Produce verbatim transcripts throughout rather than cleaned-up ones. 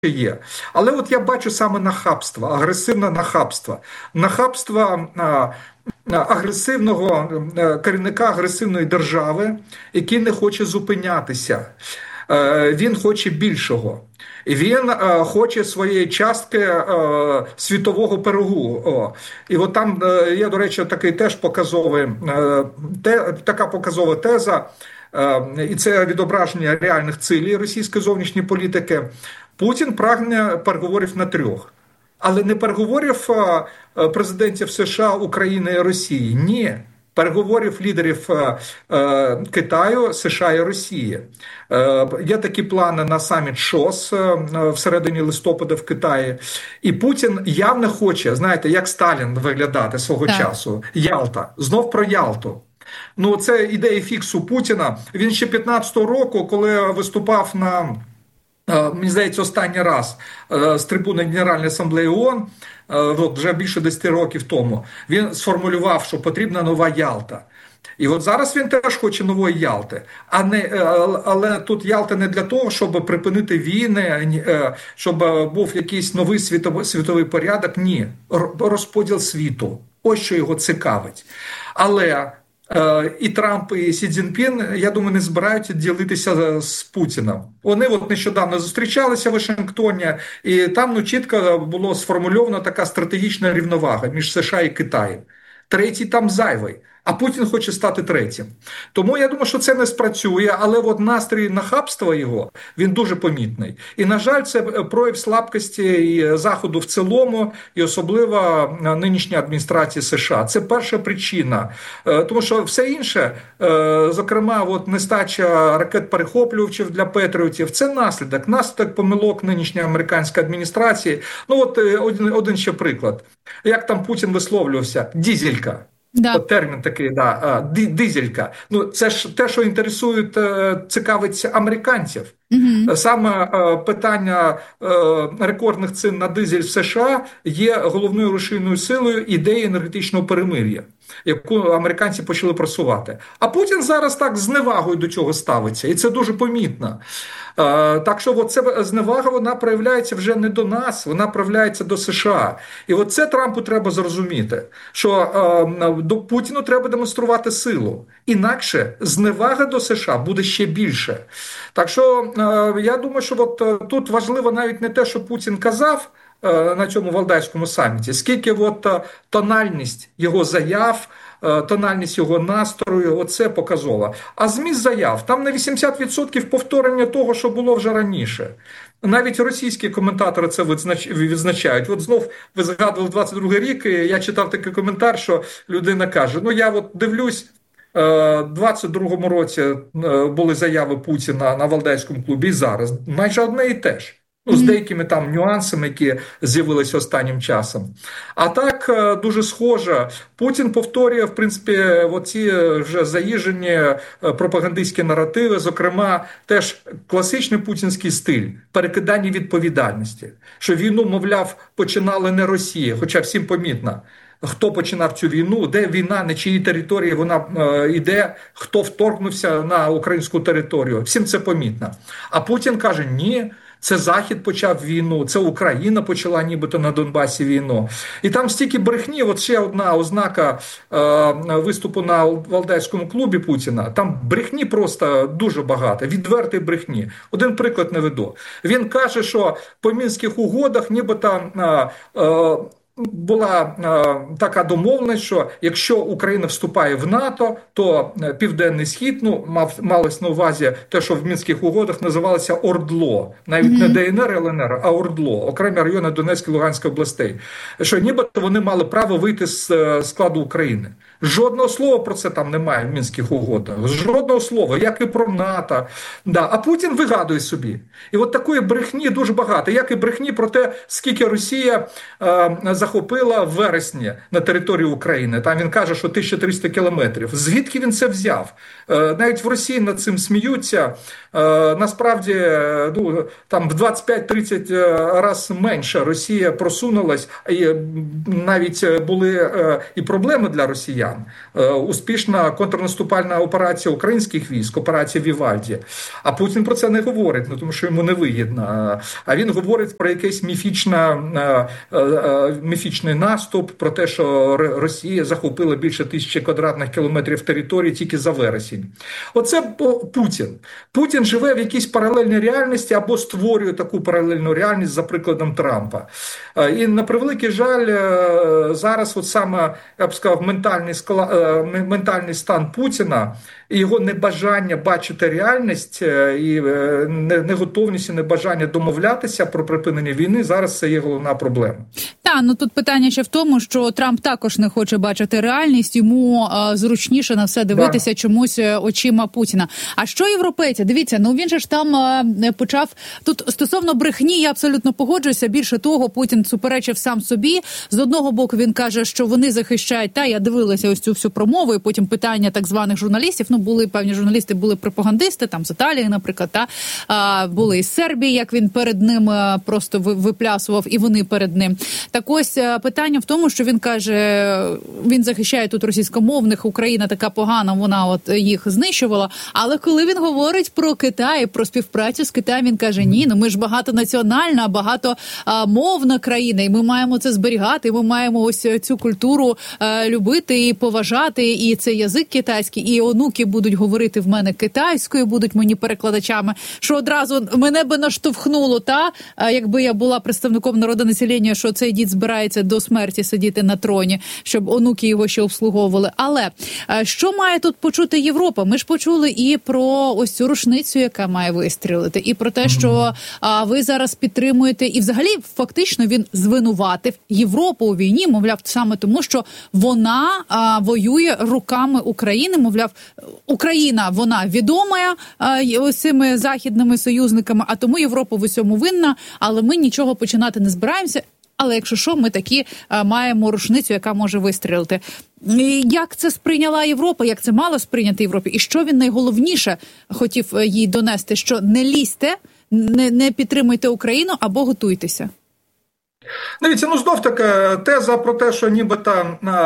є. Але от я бачу саме нахабство, агресивне нахабство. Нахабство а, агресивного а, керівника агресивної держави, який не хоче зупинятися. А, він хоче більшого. Він а, хоче своєї частки а, світового пирогу. О. І от там а, є, до речі, такий теж показовий, а, те, така показова теза, а, і це відображення реальних цілей російської зовнішньої політики. Путін прагне переговорів на трьох. Але не переговорів президентів США, України і Росії. Ні. Переговорів лідерів Китаю, США і Росії. Є такі плани на саміт ШОС в середині листопада в Китаї. І Путін явно хоче, знаєте, як Сталін виглядати свого так. часу. Ялта. Знов про Ялту. Ну, це ідея фіксу Путіна. Він ще п'ятнадцятого року, коли виступав на... Мені здається, останній раз з трибуни Генеральної асамблеї ООН, от вже більше десяти років тому, він сформулював, що потрібна нова Ялта. І от зараз він теж хоче нової Ялти. А не, але тут Ялта не для того, щоб припинити війни, щоб був якийсь новий світовий, світовий порядок. Ні. Розподіл світу. Ось що його цікавить. Але... І Трамп, і Сі Цзіньпін, я думаю, не збираються ділитися з Путіним. Вони от нещодавно зустрічалися в Вашингтоні, і там ну, чітко було сформульовано така стратегічна рівновага між США і Китаєм. Третій там зайвий, а Путін хоче стати третім. Тому я думаю, що це не спрацює, але от настрій нахабства його, він дуже помітний. І, на жаль, це прояв слабкості і Заходу в цілому, і особливо нинішньої адміністрації США. Це перша причина. Тому що все інше, зокрема, от нестача ракет-перехоплювачів для патріотів, це наслідок, наслідок помилок нинішньої американської адміністрації. Ну от один, один ще приклад. Як там Путін висловлювався? Дізелька. Да. От термін такий, да, дизелька. Ну, це ж те, що інтересує, цікавить американців. Угу. Саме питання рекордних цін на дизель в США є головною рушійною силою ідеї енергетичного перемир'я, яку американці почали просувати. А Путін зараз так з зневагою до цього ставиться, і це дуже помітно. Так що ця зневага, вона проявляється вже не до нас, вона проявляється до США. І от це Трампу треба зрозуміти, що до Путіну треба демонструвати силу. Інакше зневага до США буде ще більше. Так що я думаю, що от тут важливо навіть не те, що Путін казав на цьому Валдайському саміті, скільки от тональність його заяв, тональність його настрою, оце показово. А зміст заяв, там на вісімдесят відсотків повторення того, що було вже раніше. Навіть російські коментатори це відзначають. От знов ви згадували двадцять другий рік, і я читав такий коментар, що людина каже, ну я от дивлюсь, в двадцять другому році були заяви Путіна на Валдайському клубі і зараз. Майже одне і те ж. Ну, з деякими там нюансами, які з'явилися останнім часом. А так, дуже схоже, Путін повторює, в принципі, оці вже заїжджені пропагандистські наративи, зокрема, теж класичний путінський стиль перекидання відповідальності. Що війну, мовляв, починали не Росія, хоча всім помітно, хто починав цю війну, де війна, на чиїй території вона е, йде, хто вторгнувся на українську територію. Всім це помітно. А Путін каже, ні, це Захід почав війну, це Україна почала нібито на Донбасі війну. І там стільки брехні, от ще одна ознака е, виступу на Валдайському клубі Путіна, там брехні просто дуже багато, відвертої брехні. Один приклад наведу. Він каже, що по Мінських угодах нібито е, е, була е, така домовленість, що якщо Україна вступає в НАТО, то Південний Схід, ну, мав, малось на увазі те, що в Мінських угодах називалося ОРДЛО, навіть mm-hmm. не ДНР, ЛНР, а ОРДЛО, окремі райони Донецької, Луганської областей, що нібито вони мали право вийти з складу України. Жодного слова про це там немає в Мінських угодах, жодного слова, як і про НАТО. Да. А Путін вигадує собі. І от такої брехні дуже багато, як і брехні про те, скільки Росія е, захопила в вересні на території України. Там він каже, що тисяча триста кілометрів. Звідки він це взяв? Навіть в Росії над цим сміються. Насправді, ну, там в двадцять п'ять тридцять разів менше Росія просунулась, і навіть були і проблеми для росіян. Успішна контрнаступальна операція українських військ, операція Вівальді. А Путін про це не говорить, ну, тому що йому не вигідно. А він говорить про якийсь міфічна, міфічний наступ, про те, що Росія захопила більше тисячі квадратних кілометрів території тільки за вересень. Оце Путін. Путін живе в якійсь паралельній реальності або створює таку паралельну реальність за прикладом Трампа. І на превеликий жаль, зараз от саме, я б сказав, ментальний, склад, ментальний стан Путіна і його небажання бачити реальність і неготовність і небажання домовлятися про припинення війни, зараз це є головна проблема. Так, ну тут питання ще в тому, що Трамп також не хоче бачити реальність, йому а, зручніше на все дивитися да. чомусь очима Путіна. А що європейці? Дивіться, ну він же ж там а, почав, тут стосовно брехні я абсолютно погоджуюся, більше того, Путін суперечив сам собі. З одного боку він каже, що вони захищають, та я дивилася ось цю всю промову, і потім питання так званих журналістів, ну були певні журналісти, були пропагандисти, там з Італії, наприклад, та, а, були із Сербії, як він перед ним а, просто виплясував, і вони перед ним. Так ось питання в тому, що він каже, він захищає тут російськомовних, Україна така погана, вона от їх знищувала, але коли він говорить про Китай, про співпрацю з Китаєм, він каже, ні, ну ми ж багатонаціональна, багатомовна країна, і ми маємо це зберігати, і ми маємо ось цю культуру е, любити і поважати, і цей язик китайський, і онуки будуть говорити в мене китайською, будуть мені перекладачами, що одразу мене би наштовхнуло, та, якби я була представником народонаселення, що цей дід збирається до смерті сидіти на троні, щоб онуки його ще обслуговували. Але що має тут почути Європа? Ми ж почули і про ось цю рушницю, яка має вистрілити, і про те, що а, ви зараз підтримуєте, і взагалі фактично він звинуватив Європу у війні, мовляв, саме тому, що вона а, воює руками України, мовляв, Україна, вона відома ось цими західними союзниками, а тому Європа в усьому винна, але ми нічого починати не збираємося. Але якщо що, ми такі а, маємо рушницю, яка може вистрілити. І як це сприйняла Європа, як це мало сприйняти Європі? І що він найголовніше хотів їй донести, що не лізьте, не, не підтримуйте Україну або готуйтеся? Дивіться, ну знов таки теза про те, що нібито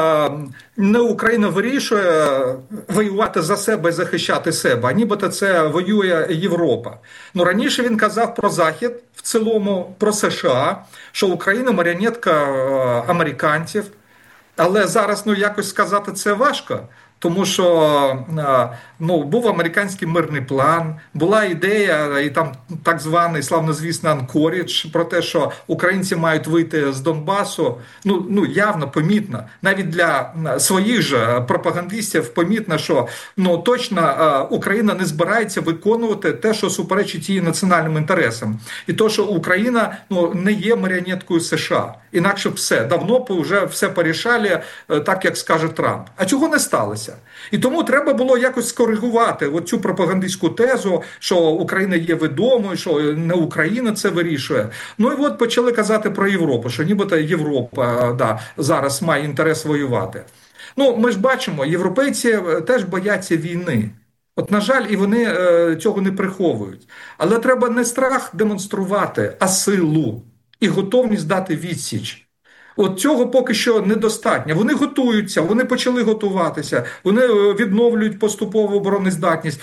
не Україна вирішує воювати за себе і захищати себе, а нібито це воює Європа. Ну раніше він казав про Захід в цілому, про США, що Україна маріонетка американців, але зараз ну якось сказати це важко. Тому що ну, був американський мирний план, була ідея, і там так званий славнозвісний Анкорідж, про те, що українці мають вийти з Донбасу, ну, ну явно, помітно. Навіть для своїх же пропагандистів помітно, що ну, точно Україна не збирається виконувати те, що суперечить її національним інтересам. І то, що Україна ну, не є маріонеткою США. Інакше все, давно б вже все порішали, так, як скаже Трамп. А чого не сталося? І тому треба було якось скоригувати цю пропагандистську тезу, що Україна є відомою, що не Україна це вирішує. Ну і от почали казати про Європу, що нібито Європа да, зараз має інтерес воювати. Ну, ми ж бачимо, європейці теж бояться війни. От, на жаль, і вони е, цього не приховують. Але треба не страх демонструвати, а силу і готовність дати відсіч. От цього поки що недостатньо. Вони готуються, вони почали готуватися, вони відновлюють поступову обороноздатність.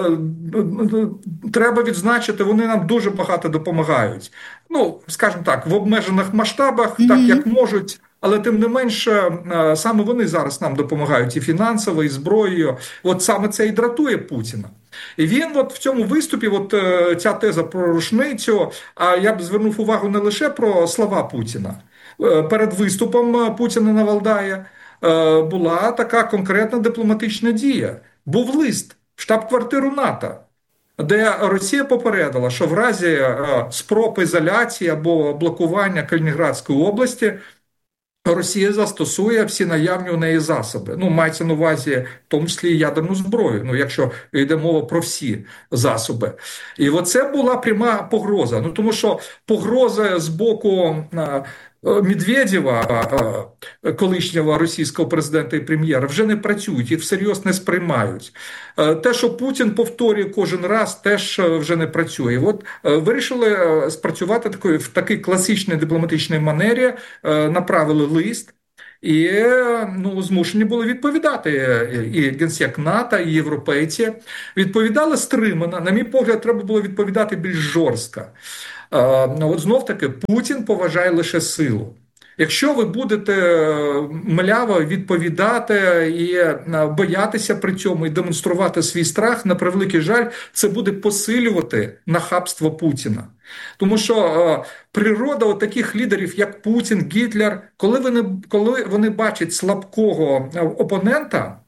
Треба відзначити, вони нам дуже багато допомагають. Ну, скажімо так, в обмежених масштабах, mm-hmm. так як можуть, але тим не менше, саме вони зараз нам допомагають і фінансово, і зброєю. От саме це і дратує Путіна. І він от в цьому виступі, от ця теза про рушницю, а я б звернув увагу не лише про слова Путіна. Перед виступом Путіна на Валдаї була така конкретна дипломатична дія. Був лист в штаб-квартиру НАТО, де Росія попередила, що в разі спроб ізоляції або блокування Калінінградської області Росія застосує всі наявні у неї засоби. Ну, мається на увазі, в тому числі і ядерну зброю, ну, якщо йде мова про всі засоби. І оце була пряма погроза. Ну, тому що погрози з боку Медведєва, колишнього російського президента і прем'єра, вже не працюють, їх всерйоз не сприймають. Те, що Путін повторює кожен раз, теж вже не працює. От вирішили спрацювати такої, в такій класичній дипломатичній манері, направили лист, і ну, змушені були відповідати і Генсек НАТО, і європейці. Відповідали стримано. На мій погляд, треба було відповідати більш жорстко. От знов-таки, Путін поважає лише силу. Якщо ви будете мляво відповідати і боятися при цьому, і демонструвати свій страх, на превеликий жаль, це буде посилювати нахабство Путіна. Тому що е, природа от таких лідерів, як Путін, Гітлер, коли вони, коли вони бачать слабкого опонента,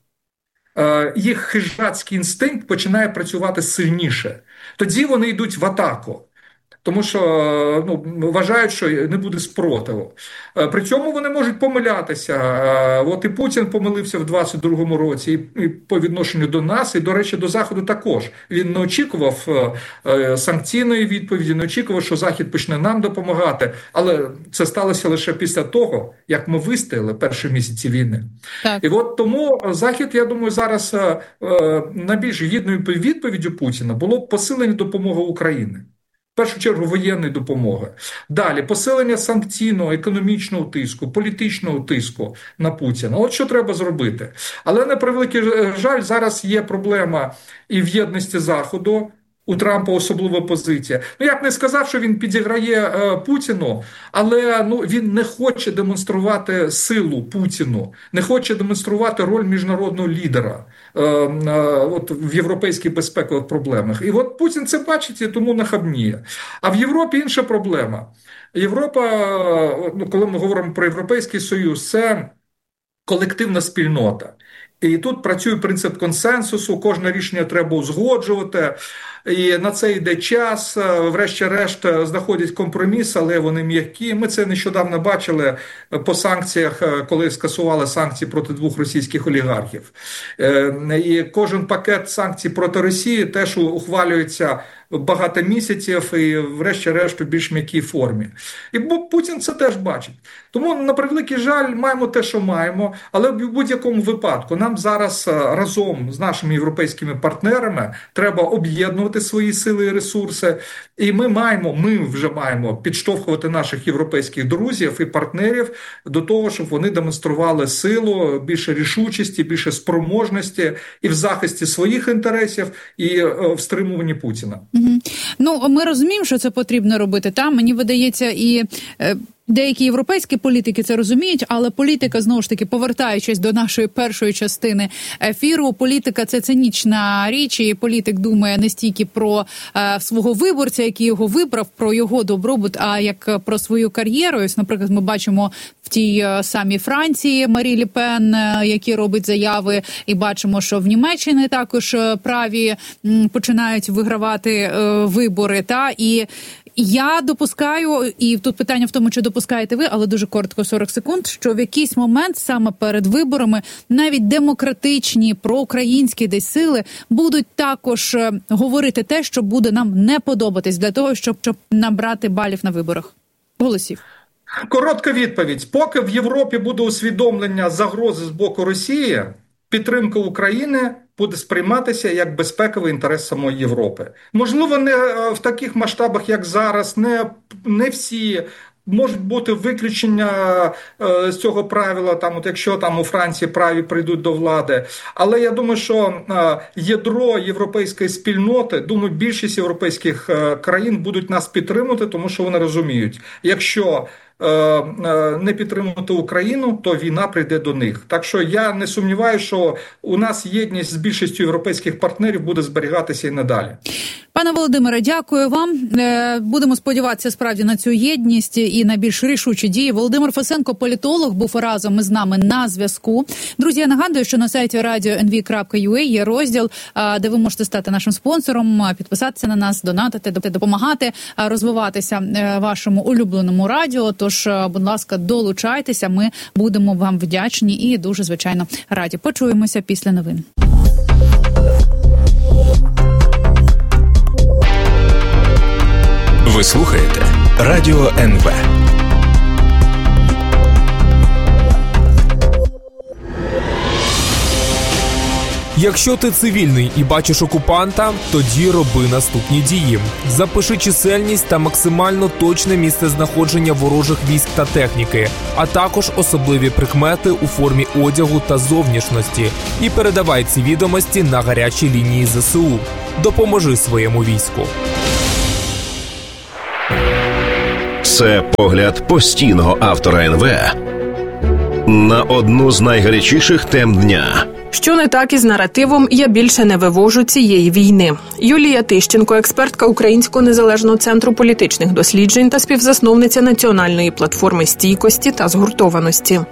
е, їх хижацький інстинкт починає працювати сильніше. Тоді вони йдуть в атаку. Тому що ну, вважають, що не буде спротиву. При цьому вони можуть помилятися. От і Путін помилився в двадцять другому році і по відношенню до нас, і, до речі, до Заходу також. Він не очікував санкційної відповіді, не очікував, що Захід почне нам допомагати. Але це сталося лише після того, як ми вистояли перші місяці війни. Так. І от тому Захід, я думаю, зараз найбільш гідною відповіддю Путіна було посилення допомоги Україні. В першу чергу воєнної допомоги. Далі посилення санкційного, економічного тиску, політичного тиску на Путіна. От що треба зробити. Але на превеликий жаль, зараз є проблема і в єдності Заходу. У Трампа особлива позиція. Ну, я б не сказав, що він підіграє е, Путіну, але ну, він не хоче демонструвати силу Путіну, не хоче демонструвати роль міжнародного лідера е, е, от, в європейських безпекових проблемах. І от Путін це бачить і тому нахабніє. А в Європі інша проблема. Європа, ну, коли ми говоримо про Європейський Союз, це колективна спільнота. І тут працює принцип консенсусу, кожне рішення треба узгоджувати, і на це йде час, врешті-решт знаходять компроміс, але вони м'які. Ми це нещодавно бачили по санкціях, коли скасували санкції проти двох російських олігархів. І кожен пакет санкцій проти Росії теж ухвалюється багато місяців і врешті-решт у більш м'якій формі. І Путін це теж бачить. Тому, на превеликий жаль, маємо те, що маємо, але в будь-якому випадку нам зараз разом з нашими європейськими партнерами треба об'єднувати свої сили і ресурси, і ми маємо, ми вже маємо підштовхувати наших європейських друзів і партнерів до того, щоб вони демонстрували силу, більше рішучості, більше спроможності і в захисті своїх інтересів, і в стримуванні Путіна. Ну, ми розуміємо, що це потрібно робити. Та мені видається, і е, деякі європейські політики це розуміють, але політика, знову ж таки, повертаючись до нашої першої частини ефіру, політика – це цинічна річ, і політик думає не стільки про е, свого виборця, який його вибрав, про його добробут, а як про свою кар'єру. Ось, наприклад, ми бачимо в тій самій Франції Марі Ле Пен, які робить заяви, і бачимо, що в Німеччині також праві м, починають вигравати е, вибори. Та? І я допускаю, і тут питання в тому, чи допускаєте ви, але дуже коротко, сорок секунд, що в якийсь момент саме перед виборами навіть демократичні, проукраїнські десь сили будуть також говорити те, що буде нам не подобатись, для того, щоб, щоб набрати балів на виборах. Голосів. Коротка відповідь. Поки в Європі буде усвідомлення загрози з боку Росії, підтримка України буде сприйматися як безпековий інтерес самої Європи. Можливо, не в таких масштабах, як зараз, не, не всі. Можуть бути виключення е, з цього правила, там, от якщо там у Франції праві прийдуть до влади. Але я думаю, що е, ядро європейської спільноти, думаю, більшість європейських е, країн будуть нас підтримувати, тому що вони розуміють, якщо е, е, не підтримувати Україну, то війна прийде до них. Так що я не сумніваюся, що у нас єдність з більшістю європейських партнерів буде зберігатися і надалі. Пане Володимире, дякую вам. Будемо сподіватися справді на цю єдність і на більш рішучі дії. Володимир Фесенко, політолог, був разом із нами на зв'язку. Друзі, я нагадую, що на сайті радіо ен ві крапка ю а є розділ, де ви можете стати нашим спонсором, підписатися на нас, донатити, допомагати розвиватися вашому улюбленому радіо. Тож, будь ласка, долучайтеся, ми будемо вам вдячні і дуже, звичайно, раді. Почуємося після новин. Ви слухаєте Радіо ен ве. Якщо ти цивільний і бачиш окупанта, тоді роби наступні дії. Запиши чисельність та максимально точне місце знаходження ворожих військ та техніки, а також особливі прикмети у формі одягу та зовнішності. І передавай ці відомості на гарячі лінії зе се у. Допоможи своєму війську. Це погляд постійного автора ен ве на одну з найгарячіших тем дня. Що не так із наративом «Я більше не вивожу цієї війни». Юлія Тищенко, експертка Українського незалежного центру політичних досліджень та співзасновниця національної платформи стійкості та згуртованості.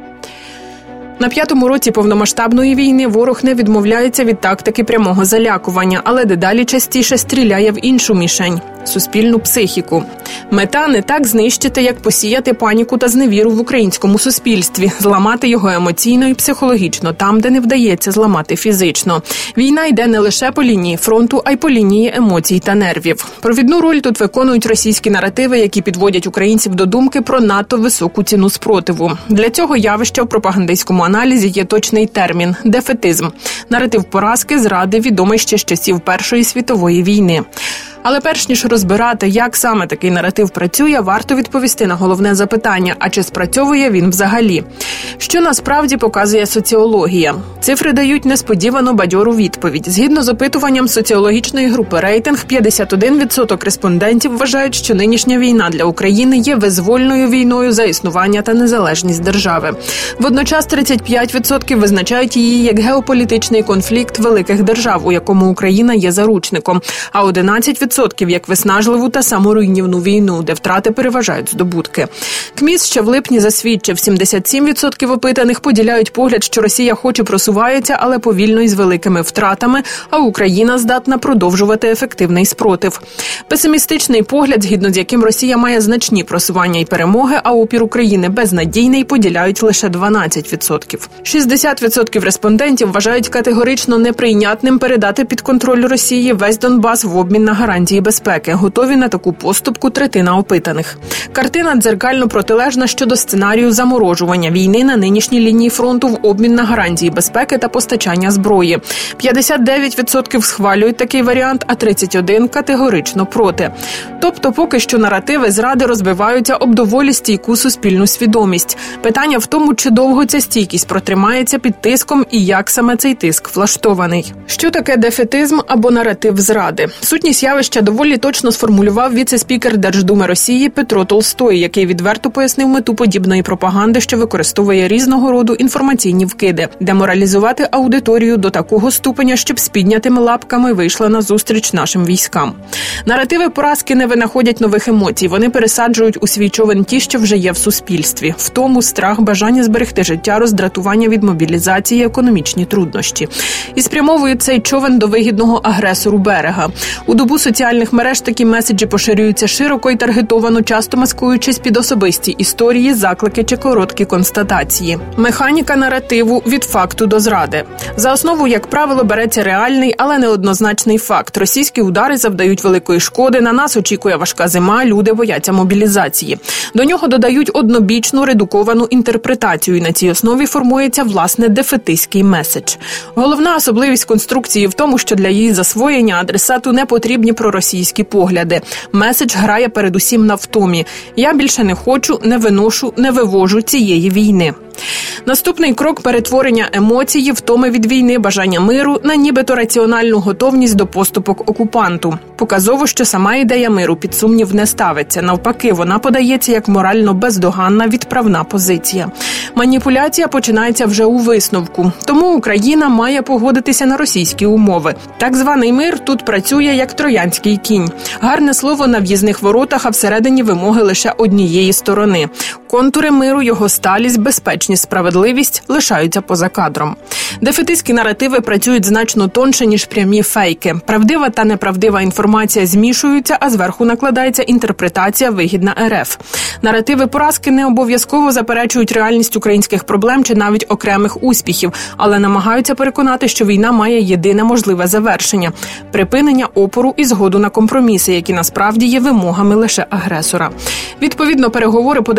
На п'ятому році повномасштабної війни ворог не відмовляється від тактики прямого залякування, але дедалі частіше стріляє в іншу мішень – суспільну психіку. Мета не так знищити, як посіяти паніку та зневіру в українському суспільстві, зламати його емоційно і психологічно, там, де не вдається зламати фізично. Війна йде не лише по лінії фронту, а й по лінії емоцій та нервів. Провідну роль тут виконують російські наративи, які підводять українців до думки про надто високу ціну спротиву. Для цього явища в пропагандистському аналізі є точний термін – дефетизм. Наратив поразки, зради, відомий ще з часів Першої світової війни. Але перш ніж розбирати, як саме такий наратив працює, варто відповісти на головне запитання – а чи спрацьовує він взагалі? Що насправді показує соціологія? Цифри дають несподівано бадьору відповідь. Згідно з опитуванням соціологічної групи «Рейтинг», п'ятдесят один відсоток респондентів вважають, що нинішня війна для України є визвольною війною за існування та незалежність держави. Водночас тридцять п'ять відсотків визначають її як геополітичний конфлікт великих держав, у якому Україна є заручником, а одинадцять відсотків як виснажливу та саморуйнівну війну, де втрати переважають здобутки. КМІС ще в липні засвідчив, сімдесят сім відсотків опитаних поділяють погляд, що Росія хоч і просувається, але повільно і з великими втратами, а Україна здатна продовжувати ефективний спротив. Песимістичний погляд, згідно з яким Росія має значні просування і перемоги, а опір України безнадійний, поділяють лише дванадцять відсотків. шістдесят відсотків респондентів вважають категорично неприйнятним передати під контроль Росії весь Донбас в обмін на гарантії безпеки. Готові на таку поступку третина опитаних. Картина дзеркально протилежна щодо сценарію заморожування війни на нинішній лінії фронту в обмін на гарантії безпеки та постачання зброї. п'ятдесят дев'ять відсотків схвалюють такий варіант, а тридцять один відсотків категорично проти. Тобто поки що наративи зради розбиваються об доволі стійку суспільну свідомість. Питання в тому, чи довго ця стійкість протримається під тиском і як саме цей тиск влаштований. Що таке дефетизм або наратив зради? Сутність явища доволі точно сформулював віце-спікер Держдуми Росії Петро Толстой, який відверто пояснив мету подібної пропаганди, що використовує різного роду інформаційні вкиди. Деморалізувати аудиторію до такого ступеня, щоб з піднятими лапками вийшла на зустріч нашим військам. Наративи поразки не винаходять нових емоцій, вони пересаджують у свій човен ті, що вже є в суспільстві. Втому, страх, бажання зберегти життя, роздратування від мобілізації, економічні труднощі. І спрямовують цей човен до вигідного агресору берега. У добу соціальних мереж такі меседжі поширюються широко і таргетовано, часто маскуючись під особисті історії, заклики чи короткі констатації. Механіка наративу від факту до зради. За основу, як правило, береться реальний, але неоднозначний факт. Російські удари завдають великої шкоди, на нас очікує важка зима, люди бояться мобілізації. До нього додають однобічну, редуковану інтерпретацію, і на цій основі формується, власне, дефетистський меседж. Головна особливість конструкції в тому, що для її засвоєння адресату не потрібні проросійські погляди. Меседж грає передусім на втомі. Я більше не хочу, не виношу, не вивожу цієї війни. Наступний крок – перетворення емоції, втоми від війни, бажання миру на нібито раціональну готовність до поступок окупанту. Показово, що сама ідея миру під сумнів не ставиться. Навпаки, вона подається як морально бездоганна відправна позиція. Маніпуляція починається вже у висновку. Тому Україна має погодитися на російські умови. Так званий мир тут працює як троянський кінь. Гарне слово на в'їзних воротах, а всередині вимоги лише однієї сторони. Контури миру, його сталість, безпечність, справедливість лишаються поза кадром. Дефетистські наративи працюють значно тонше, ніж прямі фейки. Правдива та неправдива інформація змішуються, а зверху накладається інтерпретація вигідна РФ. Наративи поразки не обов'язково заперечують реальність українських проблем чи навіть окремих успіхів, але намагаються переконати, що війна має єдине можливе завершення – припинення опору і згоду на компроміси, які насправді є вимогами лише агресора. Відповідно, переговори подаються не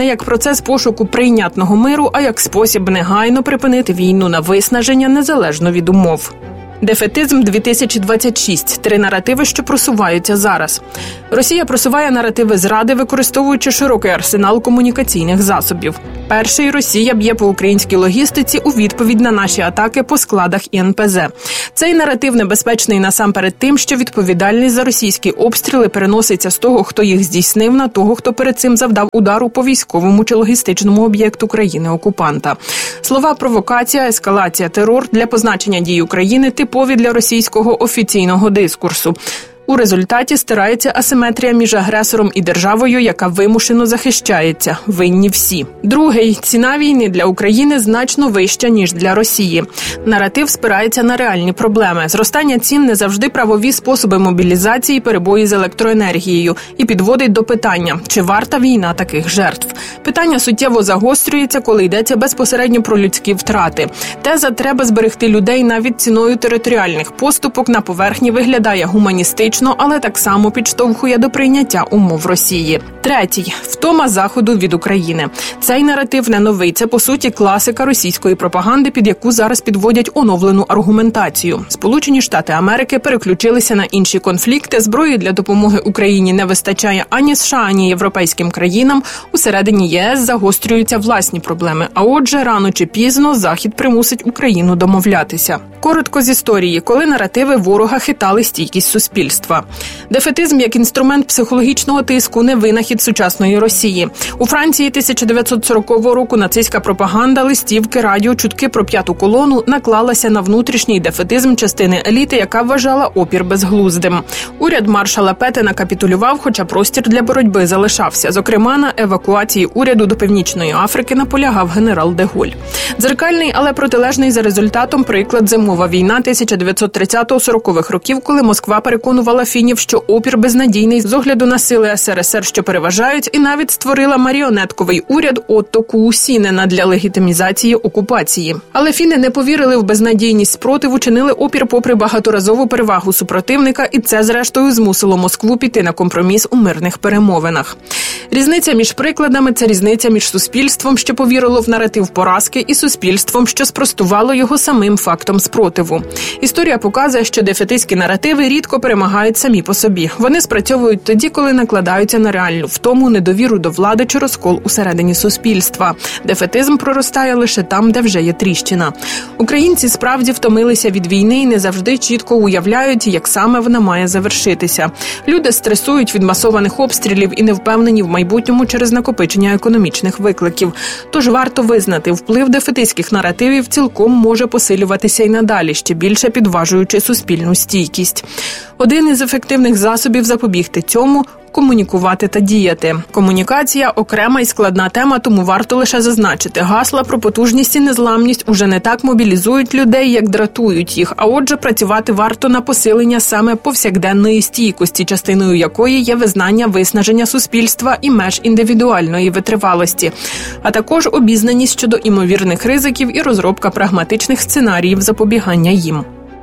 не як процес пошуку прийнятного миру, а як спосіб негайно припинити війну на виснаження незалежно від умов. Дефетизм дві тисячі двадцять шість. Три наративи, що просуваються зараз. Росія просуває наративи зради, використовуючи широкий арсенал комунікаційних засобів. Перший – Росія б'є по українській логістиці у відповідь на наші атаки по складах і ен пе зе. Цей наратив небезпечний насамперед тим, що відповідальність за російські обстріли переноситься з того, хто їх здійснив, на того, хто перед цим завдав удару по військовому чи логістичному об'єкту країни-окупанта. Слова «провокація», «ескалація», «терор» для позначення дій України типові для російського офіційного дискурсу. У результаті стирається асиметрія між агресором і державою, яка вимушено захищається. Винні всі. Другий. Ціна війни для України значно вища, ніж для Росії. Наратив спирається на реальні проблеми. Зростання цін не завжди правові способи мобілізації, перебої з електроенергією. І підводить до питання, чи варта війна таких жертв. Питання суттєво загострюється, коли йдеться безпосередньо про людські втрати. Теза «треба зберегти людей навіть ціною територіальних поступок» на поверхні виглядає гуманістично, але так само підштовхує до прийняття умов Росії. Третій. Втома Заходу від України. Цей наратив не новий. Це, по суті, класика російської пропаганди, під яку зараз підводять оновлену аргументацію. Сполучені Штати Америки переключилися на інші конфлікти. Зброї для допомоги Україні не вистачає ані США, ані європейським країнам. Усередині є ес загострюються власні проблеми. А отже, рано чи пізно Захід примусить Україну домовлятися. Коротко з історії, коли наративи ворога хитали стійкість суспільства. Дефетизм як інструмент психологічного тиску не винахід сучасної Росії. У Франції тисяча дев'ятсот сорокового року нацистська пропаганда, листівки, радіо, чутки про п'яту колону наклалася на внутрішній дефетизм частини еліти, яка вважала опір безглуздим. Уряд маршала Петена капітулював, хоча простір для боротьби залишався. Зокрема, на евакуації уряду до Північної Африки наполягав генерал де Голь. Дзеркальний, але протилежний за результатом приклад зимова війна тисяча дев'ятсот тридцятого-сорокових років, коли Москва переконувала фінів, що опір безнадійний з огляду на сили ес ер ес ер, що переважають, і навіть створила маріонетковий уряд Отто Куусінена для легітимізації окупації. Але фіни не повірили в безнадійність спротиву, чинили опір попри багаторазову перевагу супротивника, і це, зрештою, змусило Москву піти на компроміс у мирних перемовинах. Різниця між прикладами – це різниця між суспільством, що повірило в наратив поразки, і суспільством, що спростувало його самим фактом спротиву. Історія показує, що дефетистські наративи рідко перемагають самі по собі. Вони спрацьовують тоді, коли накладаються на реальну втому, недовіру до влади чи розкол усередині суспільства. Дефетизм проростає лише там, де вже є тріщина. Українці справді втомилися від війни і не завжди чітко уявляють, як саме вона має завершитися. Люди стресують від масованих обстрілів і не впевнені в майбутньому через накопичення економічних викликів. Тож варто визнати, вплив дефетистських наративів цілком може посилюватися й надалі, ще більше підважуючи суспільну стійкість. Один із ефективних засобів запобігти цьому – комунікувати та діяти. Комунікація – окрема і складна тема, тому варто лише зазначити. Гасла про потужність і незламність уже не так мобілізують людей, як дратують їх. А отже, працювати варто на посилення саме повсякденної стійкості, частиною якої є визнання виснаження суспільства і меж індивідуальної витривалості. А також обізнаність щодо імовірних ризиків і розробка прагматичних сценаріїв запобігання їм.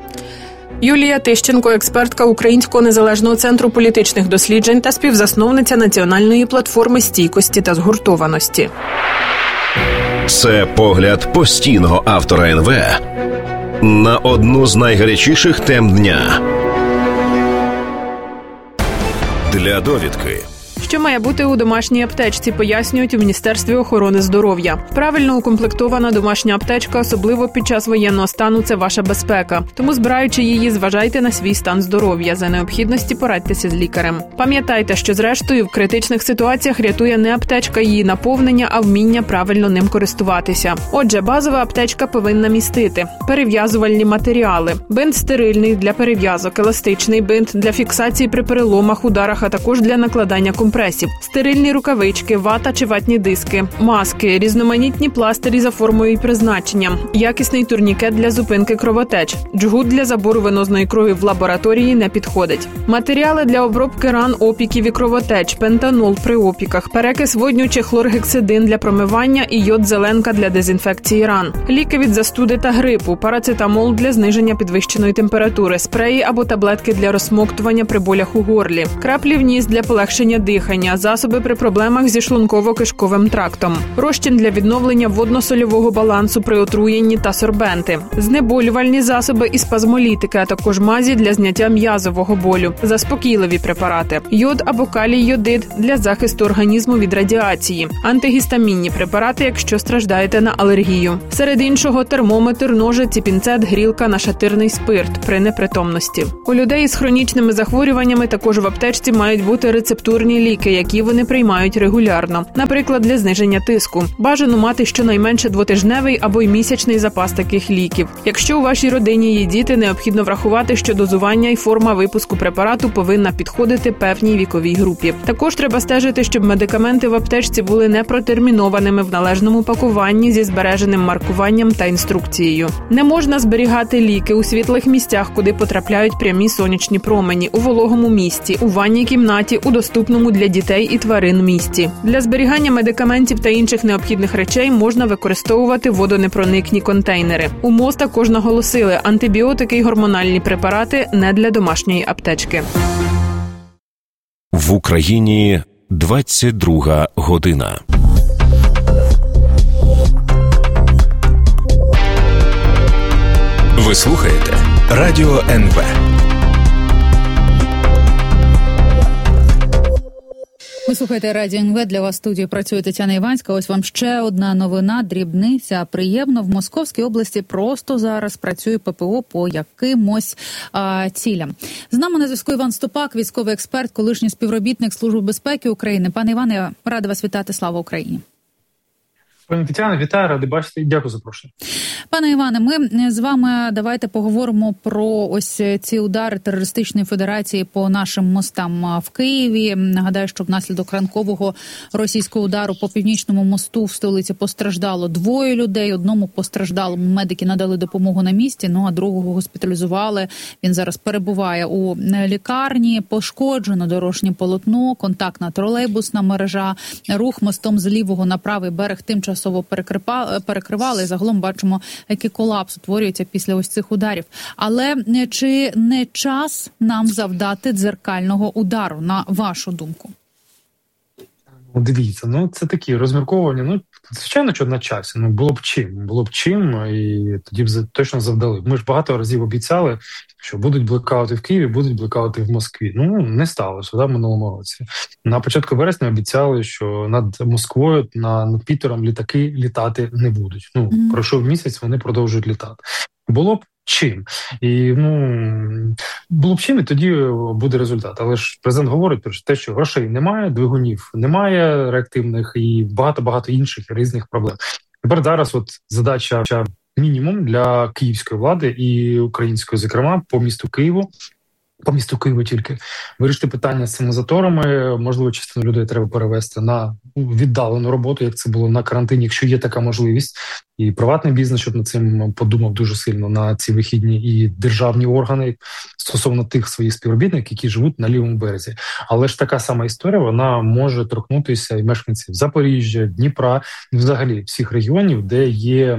Юлія Тищенко, експертка Українського незалежного центру політичних досліджень та співзасновниця національної платформи стійкості та згуртованості. Це погляд постійного автора ен ве на одну з найгарячіших тем дня. Для довідки. Що має бути у домашній аптечці, пояснюють у Міністерстві охорони здоров'я. Правильно укомплектована домашня аптечка, особливо під час воєнного стану, це ваша безпека. Тому, збираючи її, зважайте на свій стан здоров'я. За необхідності порадьтеся з лікарем. Пам'ятайте, що зрештою в критичних ситуаціях рятує не аптечка її наповнення, а вміння правильно ним користуватися. Отже, базова аптечка повинна містити перев'язувальні матеріали, бинт стерильний для перев'язок, еластичний бинт для фіксації при переломах, ударах, а також для накладання компресів. Стерильні рукавички, вата чи ватні диски, маски, різноманітні пластирі за формою і призначенням, якісний турнікет для зупинки кровотеч, джгут для забору венозної крові в лабораторії не підходить. Матеріали для обробки ран, опіків і кровотеч, пентанол при опіках, перекис водню чи хлоргексидин для промивання і йод-зеленка для дезінфекції ран. Ліки від застуди та грипу, парацетамол для зниження підвищеної температури, спреї або таблетки для розсмоктування при болях у горлі, краплі в ніс для полегшення дихання, дихання, засоби при проблемах зі шлунково-кишковим трактом, розчин для відновлення водно-сольового балансу при отруєнні та сорбенти, знеболювальні засоби і спазмолітики, а також мазі для зняття м'язового болю, заспокійливі препарати, йод або калій-йодид для захисту організму від радіації, антигістамінні препарати, якщо страждаєте на алергію. Серед іншого термометр, ножиці, пінцет, грілка, нашатирний спирт при непритомності. У людей з хронічними захворюваннями також в аптечці мають бути рецептурні ліки, які вони приймають регулярно. Наприклад, для зниження тиску. Бажано мати щонайменше двотижневий або й місячний запас таких ліків. Якщо у вашій родині є діти, необхідно врахувати, що дозування і форма випуску препарату повинна підходити певній віковій групі. Також треба стежити, щоб медикаменти в аптечці були не протермінованими в належному пакуванні зі збереженим маркуванням та інструкцією. Не можна зберігати ліки у світлих місцях, куди потрапляють прямі сонячні промені, у вологому місці, у ванній кімнаті, у доступному для дітей і тварин місці. Для зберігання медикаментів та інших необхідних речей можна використовувати водонепроникні контейнери. У МОЗ також наголосили, антибіотики і гормональні препарати не для домашньої аптечки. В Україні двадцять друга година. Ви слухаєте Радіо ен ве. Ви слухаєте Радіо ен ве, для вас в студії працює Тетяна Іванська. Ось вам ще одна новина, дрібниця. Приємно, в Московській області просто зараз працює пе пе о по якимось а, цілям. З нами на зв'язку Іван Ступак, військовий експерт, колишній співробітник Служби безпеки України. Пане Іване, я рада вас вітати. Слава Україні! Пані Тетяна, вітаю, радий бачити і дякую за запрошення. Пане Іване, ми з вами давайте поговоримо про ось ці удари терористичної федерації по нашим мостам в Києві. Нагадаю, що внаслідок ранкового російського удару по Північному мосту в столиці постраждало двоє людей. Одному постраждалому медики надали допомогу на місці, ну а другого госпіталізували. Він зараз перебуває у лікарні. Пошкоджено дорожнє полотно, контактна тролейбусна мережа, рух мостом з лівого на правий берег тимчасово перекривали. Загалом бачимо, який колапс утворюється після ось цих ударів. Але чи не час нам завдати дзеркального удару, на вашу думку? Дивіться, ну це такі розмірковування. Ну, звичайно, що на часі. Ну, було б чим. Було б чим, і тоді б точно завдали. Ми ж багато разів обіцяли, що будуть блекаути в Києві, будуть блекаути в Москві. Ну, не сталося, да, в минулому році. На початку вересня обіцяли, що над Москвою, на, над Пітером літаки літати не будуть. Ну, mm-hmm. пройшов місяць, вони продовжують літати. Було б чим. І, ну, було б чим, і тоді буде результат. Але ж президент говорить про те, що грошей немає, двигунів немає реактивних і багато-багато інших різних проблем. Тепер зараз от задача мінімум для київської влади і української, зокрема, по місту Києву, по місту Києву тільки, вирішити питання з цими заторами. Можливо, частину людей треба перевести на віддалену роботу, як це було на карантині, якщо є така можливість. І приватний бізнес, щоб над цим подумав дуже сильно на ці вихідні, і державні органи стосовно тих своїх співробітників, які живуть на лівому березі. Але ж така сама історія, вона може торкнутися і мешканців Запоріжжя, Дніпра, і взагалі всіх регіонів, де є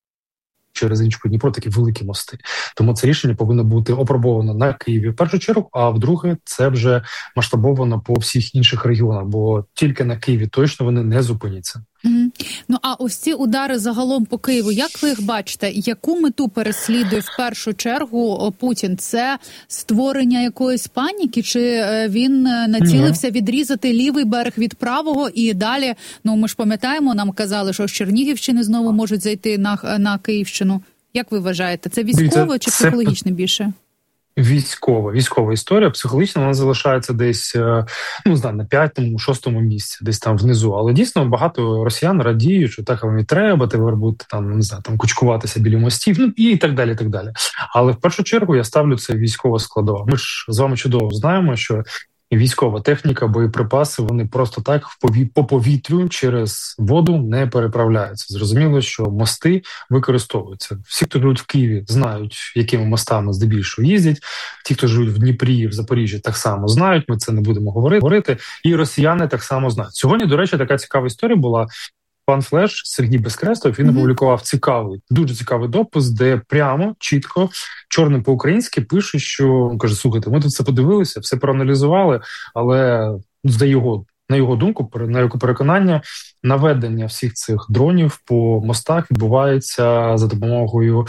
через річку Дніпро такі великі мости. Тому це рішення повинно бути опробовано на Києві в першу чергу, а вдруге це вже масштабовано по всіх інших регіонах, бо тільки на Києві точно вони не зупиняться. Mm-hmm. Ну, а ось ці удари загалом по Києву, як ви їх бачите? Яку мету переслідує в першу чергу Путін? Це створення якоїсь паніки? Чи він націлився mm-hmm. відрізати лівий берег від правого і далі, ну ми ж пам'ятаємо, нам казали, що з Чернігівщини знову можуть зайти на, на Київщину. Як ви вважаєте, це військово чи психологічне більше? Військова, військова історія, психологічно вона залишається десь, ну, знаю, на п'ятому, шостому місці, десь там внизу. Але дійсно багато росіян радіють, що так вам і треба, тепер будете там, не знаю, там кучкуватися біля мостів, ну і так далі, так далі. Але в першу чергу я ставлю це військова складова. Ми ж з вами чудово знаємо, що військова техніка, боєприпаси, вони просто так по повітрю через воду не переправляються. Зрозуміло, що мости використовуються. Всі, хто живуть в Києві, знають, якими мостами здебільшого їздять. Ті, хто живуть в Дніпрі, в Запоріжжі, так само знають. Ми це не будемо говорити. І росіяни так само знають. Сьогодні, до речі, така цікава історія була. Пан Флеш, Сергій Безкрестов, він опублікував mm-hmm. цікавий, дуже цікавий допис, де прямо, чітко, чорним по-українськи пише, що, каже, слухайте, ми тут все подивилися, все проаналізували, але за його на його думку, на його переконання, наведення всіх цих дронів по мостах відбувається за допомогою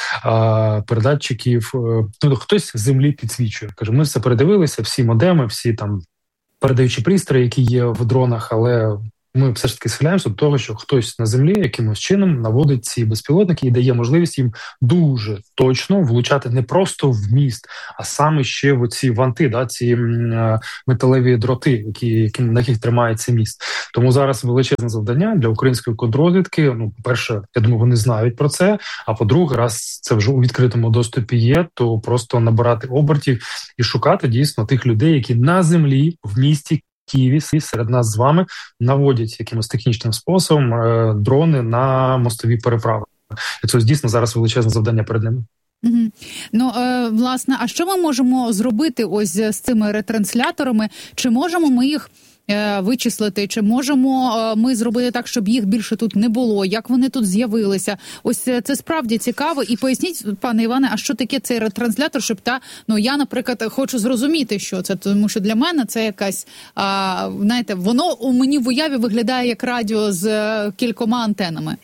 а, передатчиків. Ну, хтось з землі підсвічує. Каже, ми все передивилися, всі модеми, всі там передаючі пристрої, які є в дронах, але ми все ж таки схиляємося до того, що хтось на землі якимось чином наводить ці безпілотники і дає можливість їм дуже точно влучати не просто в міст, а саме ще в оці ванти, да, ці м, металеві дроти, які, які, на яких тримається міст. Тому зараз величезне завдання для української контррозвідки. Ну, по-перше, я думаю, вони знають про це, а по-друге, раз це вже у відкритому доступі є, то просто набирати обертів і шукати дійсно тих людей, які на землі, в місті Києві серед нас з вами наводять якимось технічним способом е, дрони на мостові переправи. І це дійсно зараз величезне завдання перед ними. Угу. Ну, е, власне, а що ми можемо зробити ось з цими ретрансляторами? Чи можемо ми їх е, вичислити? Чи можемо е, ми зробити так, щоб їх більше тут не було? Як вони тут з'явилися? Ось це справді цікаво. І поясніть, пане Іване, а що таке цей ретранслятор, щоб та, ну, я, наприклад, хочу зрозуміти, що це, тому що для мене це якась, а, знаєте, воно у мені в уяві виглядає як радіо з кількома антенами.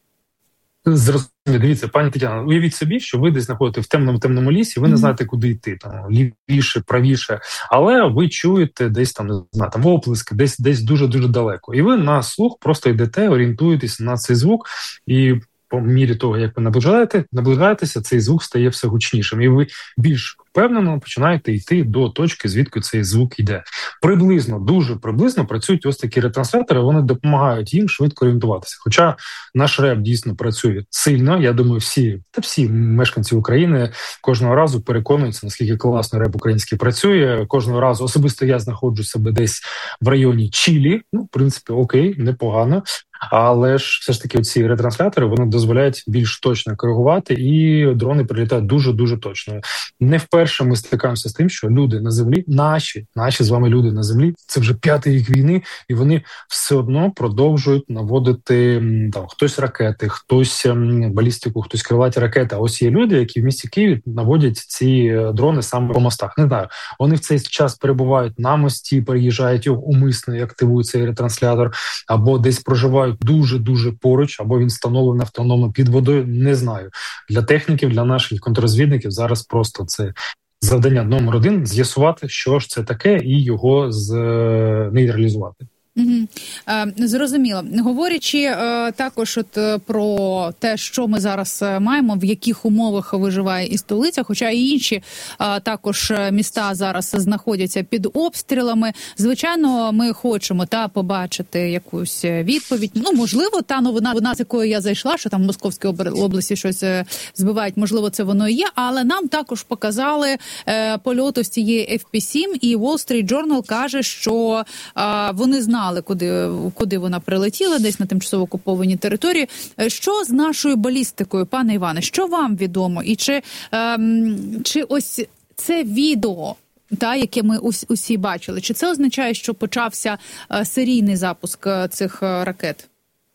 Зрозуміло. Дивіться, пані Тетяна, уявіть собі, що ви десь знаходите в темному-темному лісі, ви не знаєте, куди йти, там, лівіше, правіше, але ви чуєте десь там, не знаю, там оплески, десь, десь дуже-дуже далеко. І ви на слух просто йдете, орієнтуєтесь на цей звук, і по мірі того, як ви наближаєте, наближаєтеся, цей звук стає все гучнішим. І ви більш впевнено починаєте йти до точки, звідки цей звук йде. Приблизно, дуже приблизно працюють ось такі ретранслятори, вони допомагають їм швидко орієнтуватися. Хоча наш реп дійсно працює сильно, я думаю, всі, та всі мешканці України кожного разу переконуються, наскільки класно реп український працює. Кожного разу, особисто я знаходжу себе десь в районі Чилі, ну, в принципі, окей, непогано. Але ж все ж таки ці ретранслятори, вони дозволяють більш точно коригувати, і дрони прилітають дуже-дуже точно. Не вперше ми стикаємося з тим, що люди на землі, наші, наші з вами люди на землі, це вже п'ятий рік війни, і вони все одно продовжують наводити там хтось ракети, хтось балістику, хтось крилаті ракети. А ось є люди, які в місті Києві наводять ці дрони саме по мостах. Не знаю, вони в цей час перебувають на мості, переїжджають його умисно і активують цей ретранслятор, або десь проживають дуже-дуже поруч, або він встановлений автономно під водою, не знаю. Для техніків, для наших контррозвідників зараз просто це завдання номер один – з'ясувати, що ж це таке, і його з... нейтралізувати. Угу. Е, зрозуміло. Говорячи е, також от, е, про те, що ми зараз маємо, в яких умовах виживає і столиця, хоча і інші е, також міста зараз знаходяться під обстрілами. Звичайно, ми хочемо та побачити якусь відповідь. Ну, можливо, та новина, вона, з якою я зайшла, що там в Московській області щось збивають, можливо, це воно і є, але нам також показали е, польоту з цієї еф пі сім, і Wall Street Journal каже, що е, вони знали, Куди, куди вона прилетіла, десь на тимчасово окупованій території. Що з нашою балістикою, пане Іване, що вам відомо? І чи, ем, чи ось це відео, та, яке ми усі, усі бачили, чи це означає, що почався е, серійний запуск е, цих е, ракет?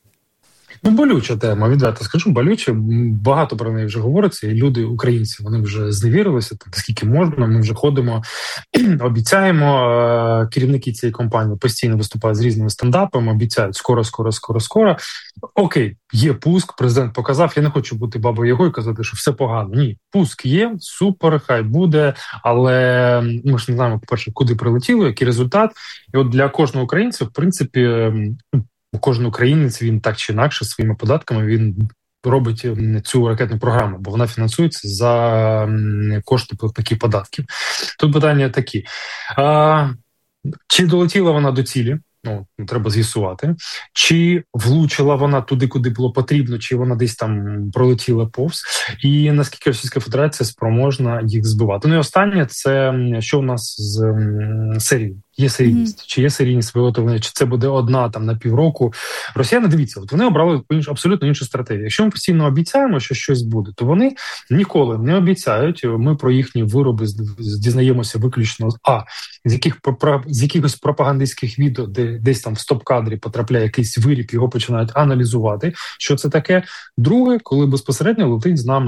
Ну, болюча тема, відверто скажу, болюча. Багато про неї вже говориться, і люди, українці, вони вже зневірилися, наскільки можна. Ми вже ходимо, обіцяємо. Керівники цієї компанії постійно виступають з різними стендапами, обіцяють скоро, скоро, скоро, скоро. Окей, є пуск, президент показав. Я не хочу бути бабою Ягою і казати, що все погано. Ні, пуск є, супер, хай буде, але ми ж не знаємо, по-перше, куди прилетіло, який результат. І от для кожного українця, в принципі, кожен українець, він так чи інакше своїми податками він робить цю ракетну програму, бо вона фінансується за кошти платників податків. Тут питання такі. А, чи долетіла вона до цілі? Ну, треба з'ясувати. Чи влучила вона туди, куди було потрібно, чи вона десь там пролетіла повз, і наскільки Російська Федерація спроможна їх збивати. Ну і останнє, це що у нас з м, серією. Є серійність, mm-hmm. чи є серійність виготовлення, чи це буде одна там на півроку. Росіяни, дивіться, от вони обрали абсолютно іншу стратегію. Якщо ми постійно обіцяємо, що щось буде, то вони ніколи не обіцяють. Ми про їхні вироби дізнаємося виключно а з яких з якихось пропагандистських відео, де десь там в стоп-кадрі потрапляє якийсь виріб, його починають аналізувати, що це таке. Друге, коли безпосередньо летить з нами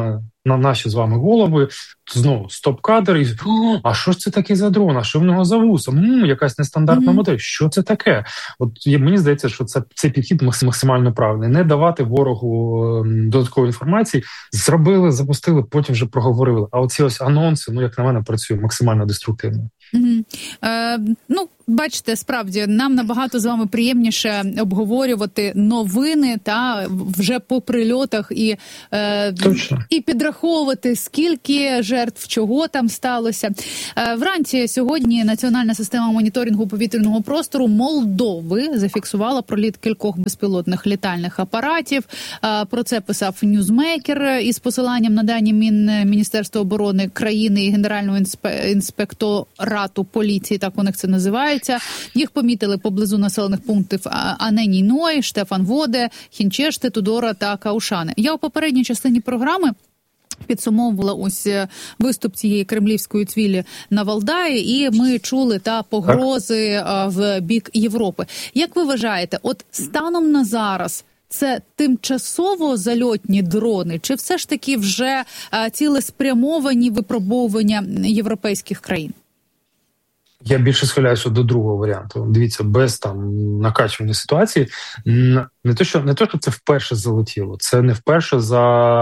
на наші з вами голови, знову стоп-кадр, і а що ж це таке за дрон? А що в нього за вуса? М, якась нестандартна mm-hmm. модель. Що це таке? От мені здається, що це цей підхід максимально правильний. Не давати ворогу додаткової інформації. Зробили, запустили, потім вже проговорили. А оці ось анонси, ну як на мене, працюють максимально деструктивно. Mm-hmm. Е, ну, бачите, справді, нам набагато з вами приємніше обговорювати новини та вже по прильотах і, е, і підраховувати, скільки жертв, чого там сталося. Е, вранці сьогодні Національна система моніторингу повітряного простору Молдови зафіксувала проліт кількох безпілотних літальних апаратів. Е, про це писав Ньюзмейкер із посиланням на дані Мін, Міністерства оборони країни і Генерального інспе, інспекторату поліції, так у них це називається. Їх помітили поблизу населених пунктів Аненій Ной, Штефан Воде, Хінчешти, Тудора та Каушани. Я у попередній частині програми підсумовувала ось виступ цієї кремлівської цвілі на Валдаї, і ми чули та погрози в бік Європи. Як ви вважаєте, от станом на зараз це тимчасово зальотні дрони, чи все ж таки вже цілеспрямовані випробовування європейських країн? Я більше схиляюся до другого варіанту. Дивіться, без там накачування ситуації. Не те, що не те, що це вперше залетіло. Це не вперше за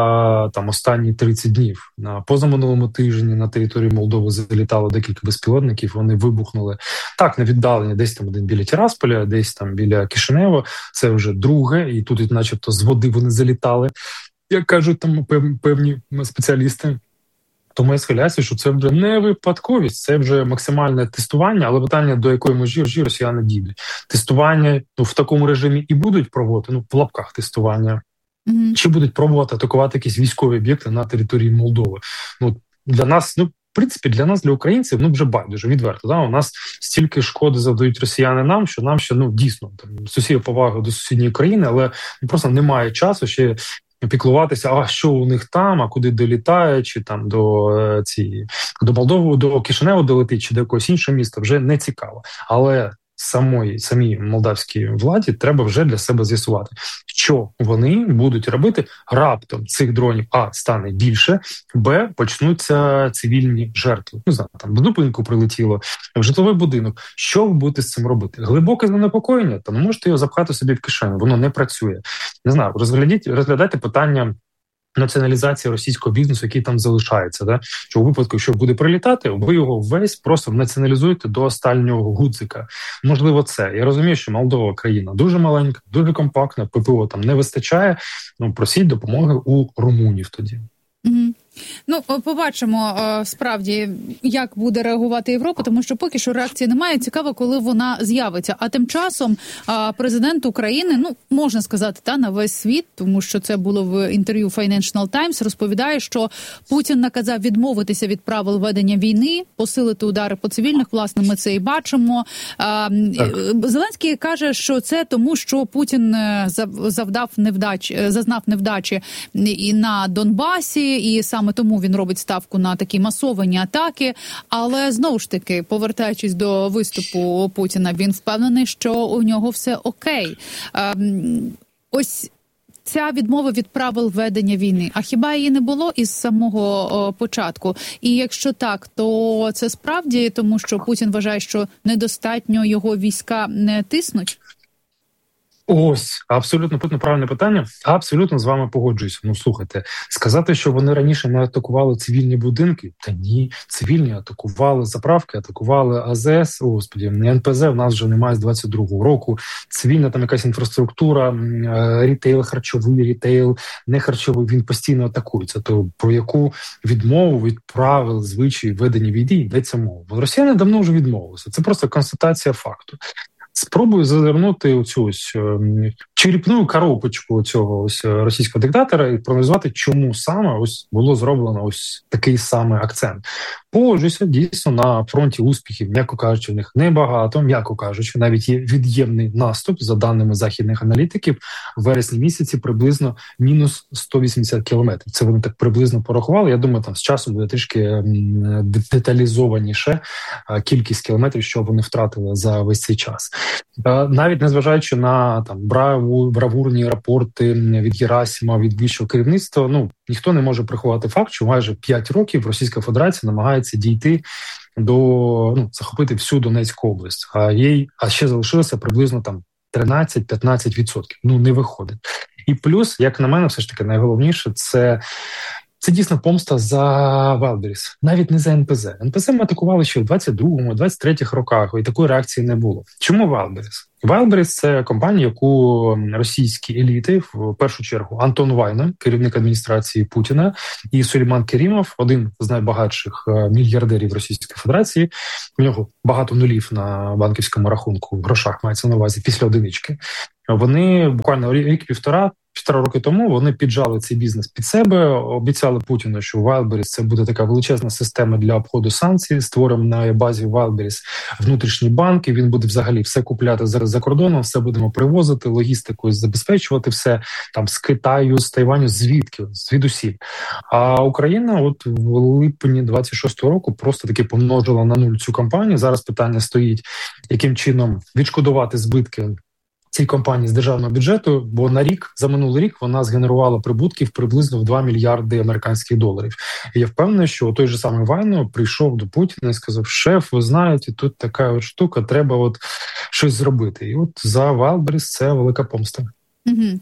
там останні тридцять днів. На позаминулому тижні на території Молдови залітало декілька безпілотників. Вони вибухнули так на віддаленні, десь там один біля Тирасполя, десь там біля Кишинева. Це вже друге, і тут, начебто, з води вони залітали, як кажуть там певні спеціалісти. Тому я схиляюся, що це вже не випадковість, це вже максимальне тестування, але питання, до якої межі росіяни дійдуть. Тестування ну, в такому режимі і будуть проводити, ну, в лапках тестування, mm-hmm. чи будуть пробувати атакувати якісь військові об'єкти на території Молдови. Ну, для нас, ну, в принципі, для нас, для українців, ну, вже байдуже, відверто. Да? У нас стільки шкоди завдають росіяни нам, що нам ще, ну, дійсно, там, з усією повагою до сусідньої країни, але просто немає часу ще піклуватися, а що у них там, а куди долітає, чи там до е, ці до Молдови, до Кишинева долетить, чи до якогось іншого міста, вже не цікаво. Але самої самій молдавській владі треба вже для себе з'ясувати, що вони будуть робити раптом цих дронів. А стане більше, б почнуться цивільні жертви. Ну знаю, там в зупинку прилетіло, в житловий будинок. Що ви будете з цим робити? Глибоке занепокоєння, та не можете його запхати собі в кишеню. Воно не працює. Не знаю, розглядіть, розглядайте питання націоналізації російського бізнесу, який там залишається, да? Що у випадку, якщо буде прилітати, ви його весь просто націоналізуєте до останнього гудзика. Можливо, це. Я розумію, що Молдова країна дуже маленька, дуже компактна, ППО там не вистачає, ну, просіть допомоги у румунів тоді. Mm-hmm. Ну, побачимо, справді, як буде реагувати Європа, тому що поки що реакції немає. Цікаво, коли вона з'явиться. А тим часом президент України, ну, можна сказати, та на весь світ, тому що це було в інтерв'ю Financial Times, розповідає, що Путін наказав відмовитися від правил ведення війни, посилити удари по цивільних, власне, ми це і бачимо. Так. Зеленський каже, що це тому, що Путін завдав невдач, зазнав невдачі і на Донбасі, і сам Саме тому він робить ставку на такі масовані атаки. Але, знову ж таки, повертаючись до виступу Путіна, він впевнений, що у нього все окей. Ось ця відмова від правил ведення війни. А хіба її не було із самого початку? І якщо так, то це справді тому, що Путін вважає, що недостатньо його війська не тиснуть? Ось, абсолютно правильне питання. Абсолютно з вами погоджуюся. Ну, слухайте, сказати, що вони раніше не атакували цивільні будинки? Та ні, цивільні атакували заправки, атакували АЗС, о, господі, ен пе зе в нас вже немає з двадцять другого року. Цивільна там якась інфраструктура, рітейл, харчовий рітейл, не харчовий, він постійно атакується. То про яку відмову від правил, звичаїв ведення війни йдеться мова? Росіяни давно вже відмовилися. Це просто констатація факту. Спробую зазирнути оцю ось черепну коробочку цього ось російського диктатора і проаналізувати, чому саме ось було зроблено ось такий самий акцент. Погоджуюся, дійсно, на фронті успіхів, м'яко кажучи, в них небагато, м'яко кажучи, навіть є від'ємний наступ, за даними західних аналітиків, в вересні місяці приблизно мінус сто вісімдесят кілометрів. Це вони так приблизно порахували. Я думаю, там з часом буде трішки деталізованіше кількість кілометрів, що вони втратили за весь цей час. Навіть незважаючи на там браву, бравурні рапорти від Герасимова, від вищого керівництва, ну ніхто не може приховати факт, що майже п'ять років Російська Федерація намагається дійти до ну, захопити всю Донецьку область, а їй а ще залишилося приблизно там тринадцять-п'ятнадцять відсотків. Ну не виходить. І плюс, як на мене, все ж таки найголовніше це. Це дійсно помста за Wildberries, навіть не за ен пе зет. ен пе зет ми атакували ще в двадцять другому, двадцять третьому роках, і такої реакції не було. Чому Wildberries? Wildberries – це компанія, яку російські еліти, в першу чергу Антон Вайна, керівник адміністрації Путіна, і Сулейман Керімов, один з найбагатших мільярдерів Російської Федерації. У нього багато нулів на банківському рахунку, в грошах мається на увазі, після одинички. Вони буквально рік-півтора, півтора роки тому вони піджали цей бізнес під себе, обіцяли Путіну, що Wildberries – це буде така величезна система для обходу санкцій, створимо на базі Wildberries внутрішні банки, він буде взагалі все купляти зараз за кордоном, все будемо привозити, логістикою забезпечувати все там з Китаю, з Тайваню, звідки, звідусіль. А Україна от в липні двадцять шостого року просто таки помножила на нуль цю компанію. Зараз питання стоїть, яким чином відшкодувати збитки цій компанії з державного бюджету, бо на рік, за минулий рік, вона згенерувала прибутків приблизно в два мільярди американських доларів. І я впевнений, що той же самий Вайно прийшов до Путіна і сказав: шеф, ви знаєте, тут така от штука, треба от щось зробити. І от за Wildberries це велика помста. Угу.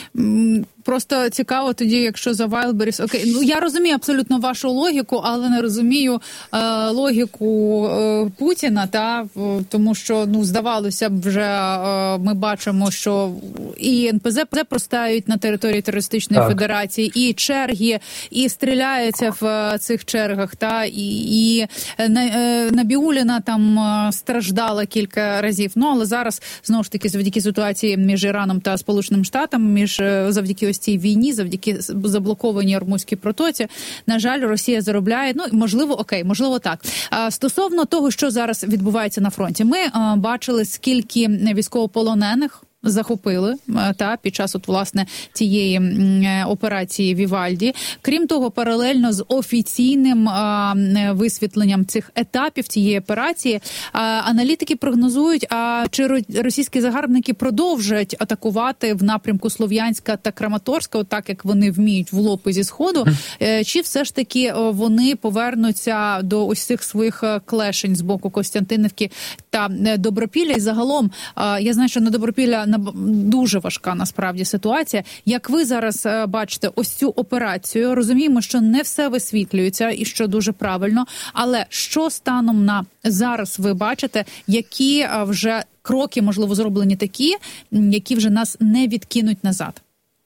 Просто цікаво тоді, якщо за Wildberries... Окей, ну я розумію абсолютно вашу логіку, але не розумію е, логіку е, Путіна, та тому що, ну, здавалося б, вже е, ми бачимо, що і ен пе зет простають на території терористичної так. федерації, і черги, і стріляються в цих чергах, та і, і е, Набіулліна там е, страждала кілька разів. Ну, але зараз, знову ж таки, завдяки ситуації між Іраном та Сполученими Штатами, між завдяки ось цій війні, завдяки заблокованій Ормузькій протоці, на жаль, Росія заробляє, ну, можливо, окей, можливо, так. А, стосовно того, що зараз відбувається на фронті, ми а, бачили, скільки військовополонених захопили та під час от власне цієї м, операції Вівальді. Крім того, паралельно з офіційним а, висвітленням цих етапів цієї операції, а, аналітики прогнозують, а чи російські загарбники продовжать атакувати в напрямку Слов'янська та Краматорська, от так як вони вміють в лоб і зі сходу, mm. чи все ж таки вони повернуться до ось цих своїх клешень з боку Костянтинівки та Добропілля. І загалом, я знаю, що на Добропілля дуже важка насправді ситуація. Як ви зараз бачите ось цю операцію? Розуміємо, що не все висвітлюється і що дуже правильно, але що станом на зараз ви бачите, які вже кроки, можливо, зроблені такі, які вже нас не відкинуть назад?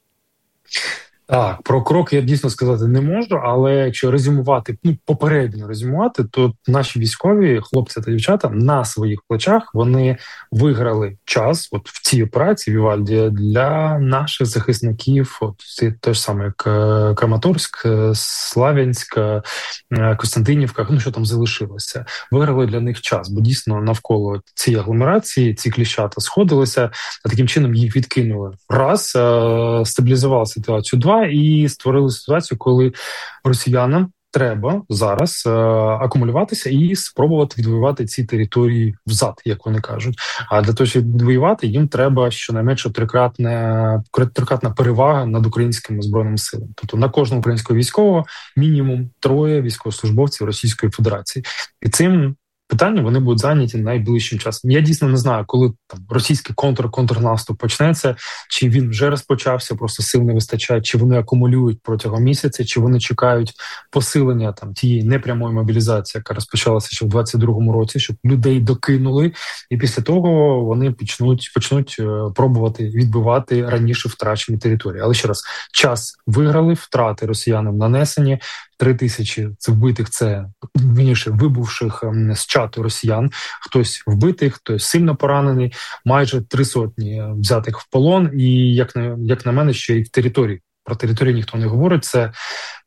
Так, про кроки я дійсно сказати не можу, але якщо резюмувати, ну, попередньо резюмувати, то наші військові, хлопці та дівчата, на своїх плечах вони виграли час от в цій операції Вівальді для наших захисників, от те ж саме, як Краматорськ, Славянськ, Костянтинівка, ну що там залишилося. Виграли для них час, бо дійсно навколо цієї агломерації ці кліщата сходилися, а таким чином їх відкинули. Раз, стабілізували ситуацію, два, і створили ситуацію, коли росіянам треба зараз е, акумулюватися і спробувати відвоювати ці території взад, як вони кажуть. А для того, щоб відвоювати, їм треба щонайменше трикратна, трикратна перевага над українськими збройними силами. Тобто на кожного українського військового мінімум троє військовослужбовців Російської Федерації. І цим питання вони будуть зайняті найближчим часом. Я дійсно не знаю, коли там російський контр-контрнаступ почнеться, чи він вже розпочався, просто сил не вистачає, чи вони акумулюють протягом місяця, чи вони чекають посилення там тієї непрямої мобілізації, яка розпочалася ще в двадцять другому році, щоб людей докинули, і після того вони почнуть почнуть пробувати відбивати раніше втрачені території. Але ще раз, час виграли, втрати росіянам нанесені. Три тисячі вбитих – це, вірніше, вибувших з чату росіян. Хтось вбитий, хтось сильно поранений. Майже три сотні взятих в полон. І, як на, як на мене, ще й в території. Про територію ніхто не говорить. Це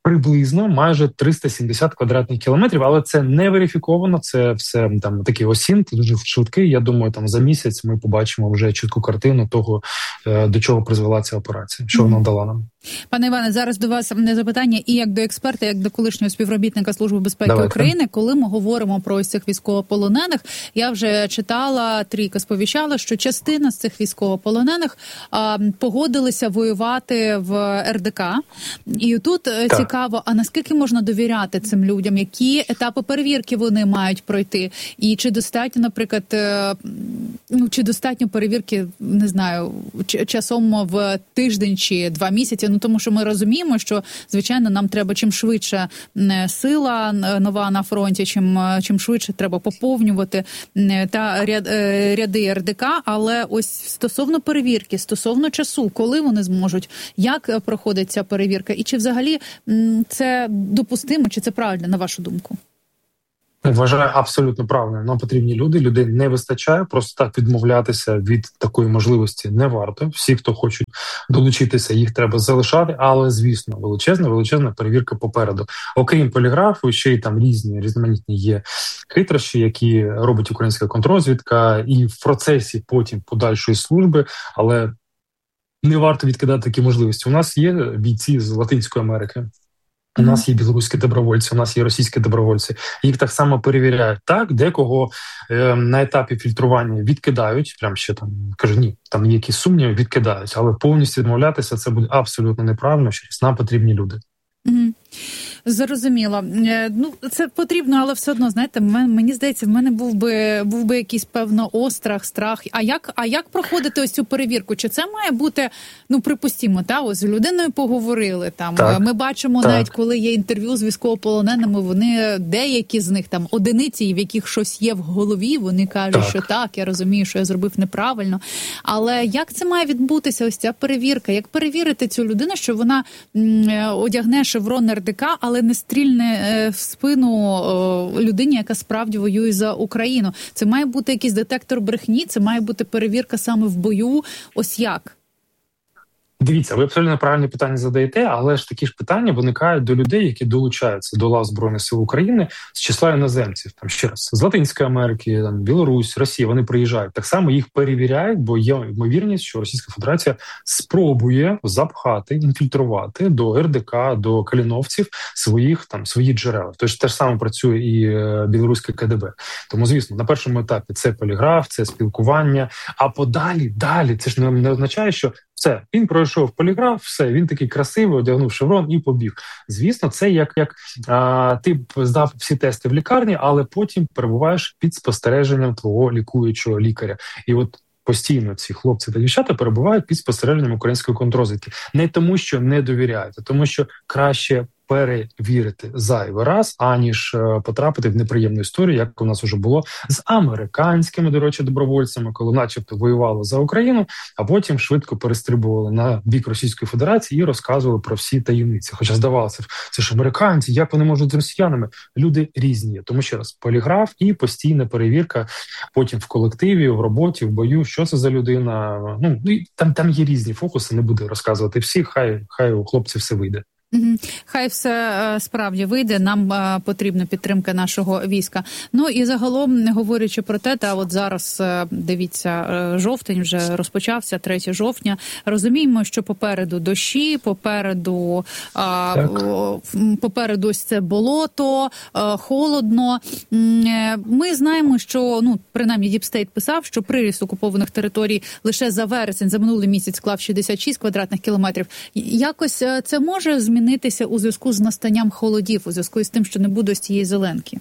приблизно майже триста сімдесят квадратних кілометрів, але це не верифіковано, це все там такий осінт, дуже швидкий. Я думаю, там за місяць ми побачимо вже чітку картину того, до чого призвела ця операція, що вона дала нам. Пане Іване, зараз до вас запитання і як до експерта, як до колишнього співробітника Служби безпеки Давайте. України. Коли ми говоримо про ось цих військовополонених, я вже читала, Трійка сповіщала, що частина з цих військовополонених а, погодилися воювати в ер де ка. І тут так. цікаво, а наскільки можна довіряти цим людям? Які етапи перевірки вони мають пройти? І чи достатньо, наприклад, ну, чи достатньо перевірки, не знаю, часом в тиждень чи два місяці? Ну, тому що ми розуміємо, що, звичайно, нам треба чим швидше сила нова на фронті, чим, чим швидше треба поповнювати та ряд, ряди ер де ка, але ось стосовно перевірки, стосовно часу, коли вони зможуть, як проходить ця перевірка, і чи взагалі це допустимо, чи це правильно, на вашу думку? Вважаю абсолютно правильно. Нам потрібні люди, людей не вистачає, просто так відмовлятися від такої можливості не варто. Всі, хто хочуть долучитися, їх треба залишати, але, звісно, величезна, величезна перевірка попереду. Окрім поліграфу, ще й там різні, різноманітні є хитрощі, які робить українська контррозвідка, і в процесі потім подальшої служби, але не варто відкидати такі можливості. У нас є бійці з Латинської Америки, у нас є білоруські добровольці, у нас є російські добровольці. Їх так само перевіряють. Так, декого е, на етапі фільтрування відкидають, прям ще там, кажу, ні, там є якісь сумніви, відкидають. Але повністю відмовлятися це буде абсолютно неправильно, що нам потрібні люди. Угу. Зрозуміло. Ну, це потрібно, але все одно, знаєте, мені здається, в мене був би був би якийсь, певно, острах, страх. А як, а як проходити ось цю перевірку? Чи це має бути, ну, припустімо, та, ось з людиною поговорили, там, так, ми бачимо так. навіть, коли є інтерв'ю з військовополоненими, вони, деякі з них, там, одиниці, в яких щось є в голові, вони кажуть, так. що так, я розумію, що я зробив неправильно. Але як це має відбутися, ось ця перевірка? Як перевірити цю людину, що вона м, одягне шеврон ер де ка, але не стрільне в спину людині, яка справді воює за Україну? Це має бути якийсь детектор брехні, це має бути перевірка саме в бою. Ось як? Дивіться, ви абсолютно правильні питання задаєте, але ж такі ж питання виникають до людей, які долучаються до лав Збройних сил України з числа іноземців. Там ще раз, з Латинської Америки, там, Білорусь, Росія, вони приїжджають. Так само їх перевіряють, бо є ймовірність, що Російська Федерація спробує запхати, інфільтрувати до ер де ка, до каліновців своїх, там, свої джерела. Тож те ж саме працює і білоруське ка де бе. Тому, звісно, на першому етапі це поліграф, це спілкування, а подалі, далі, це ж не, не означає, що все, він пройшов поліграф, все, він такий красивий, одягнув шеврон і побіг. Звісно, це як, як а, ти здав всі тести в лікарні, але потім перебуваєш під спостереженням твого лікуючого лікаря. І от постійно ці хлопці та дівчата перебувають під спостереженням української контррозвідки. Не тому, що не довіряють, а тому, що краще перевірити зайвий раз, аніж е, потрапити в неприємну історію, як у нас вже було з американськими, до речі, добровольцями, коли начебто воювали за Україну, а потім швидко перестрибували на бік Російської Федерації і розказували про всі таємниці. Хоча здавалося, це ж американці, як вони можуть з росіянами? Люди різні. Тому ще раз, поліграф і постійна перевірка потім в колективі, в роботі, в бою, що це за людина. Ну, там, там є різні фокуси, не буду розказувати всі, хай, хай у хлопців все вийде. Хай все справді вийде, нам потрібна підтримка нашого війська. Ну і загалом, говорячи про те, та от зараз, дивіться, жовтень вже розпочався, третього жовтня. Розуміємо, що попереду дощі, попереду, а, попереду ось це болото, а, холодно. Ми знаємо, що, ну, принаймні Діпстейт писав, що приріст окупованих територій лише за вересень, за минулий місяць склав шістдесят шість квадратних кілометрів. Якось це може змінити змінитися у зв'язку з настанням холодів, у зв'язку з тим, що не буде ось цієї зеленки?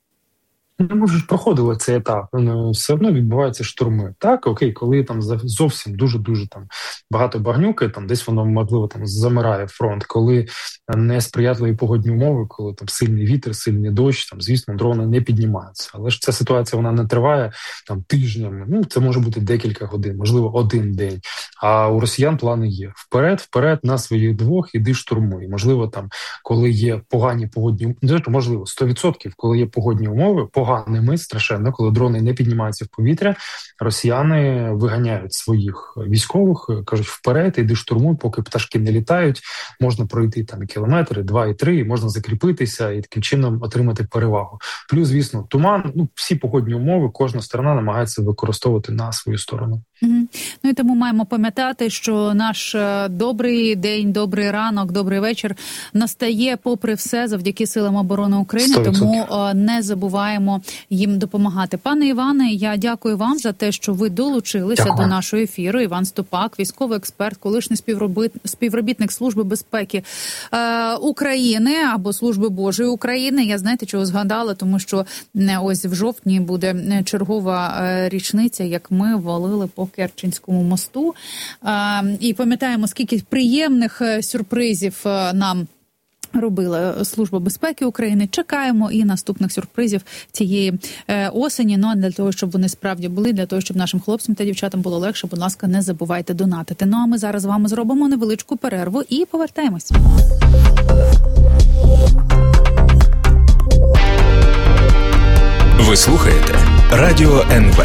Ми вже проходили цей етап, все одно відбуваються штурми. Так, окей, коли там зовсім дуже-дуже там багато багнюки, там десь воно, можливо, там замирає фронт, коли несприятливі погодні умови, коли там сильний вітер, сильний дощ, там, звісно, дрони не піднімаються. Але ж ця ситуація, вона не триває там тижнями, ну, це може бути декілька годин, можливо, один день. А у росіян плани є. Вперед, вперед, на своїх двох, іди штурмуй. Можливо, там, коли є погані погодні умови, можливо, сто відсотків, коли є погодні умови, поганими, страшенно, коли дрони не піднімаються в повітря, росіяни виганяють своїх військових, кажуть, кажуть, вперед, іди штурмуй, поки пташки не літають, можна пройти там кілометри, два і три, і можна закріпитися і таким чином отримати перевагу. Плюс, звісно, туман, ну, всі погодні умови, кожна сторона намагається використовувати на свою сторону. Угу. Ну і тому маємо пам'ятати, що наш добрий день, добрий ранок, добрий вечір настає попри все завдяки силам оборони України, сто відсотків. Тому не забуваємо їм допомагати. Пане Іване, я дякую вам за те, що ви долучилися дякую. До нашого ефіру. Іван Ступак, військовий експерт, колишній співробіт... співробітник Служби безпеки е, України або Служби Божої України. Я, знаєте, чого згадала, тому що ось в жовтні буде чергова річниця, як ми валили по Керченському мосту. І пам'ятаємо, скільки приємних сюрпризів нам робила Служба безпеки України. Чекаємо і наступних сюрпризів цієї осені. Ну, а для того, щоб вони справді були, для того, щоб нашим хлопцям та дівчатам було легше, будь ласка, не забувайте донатити. Ну, а ми зараз з вами зробимо невеличку перерву і повертаємось. Ви слухаєте Радіо ен ве.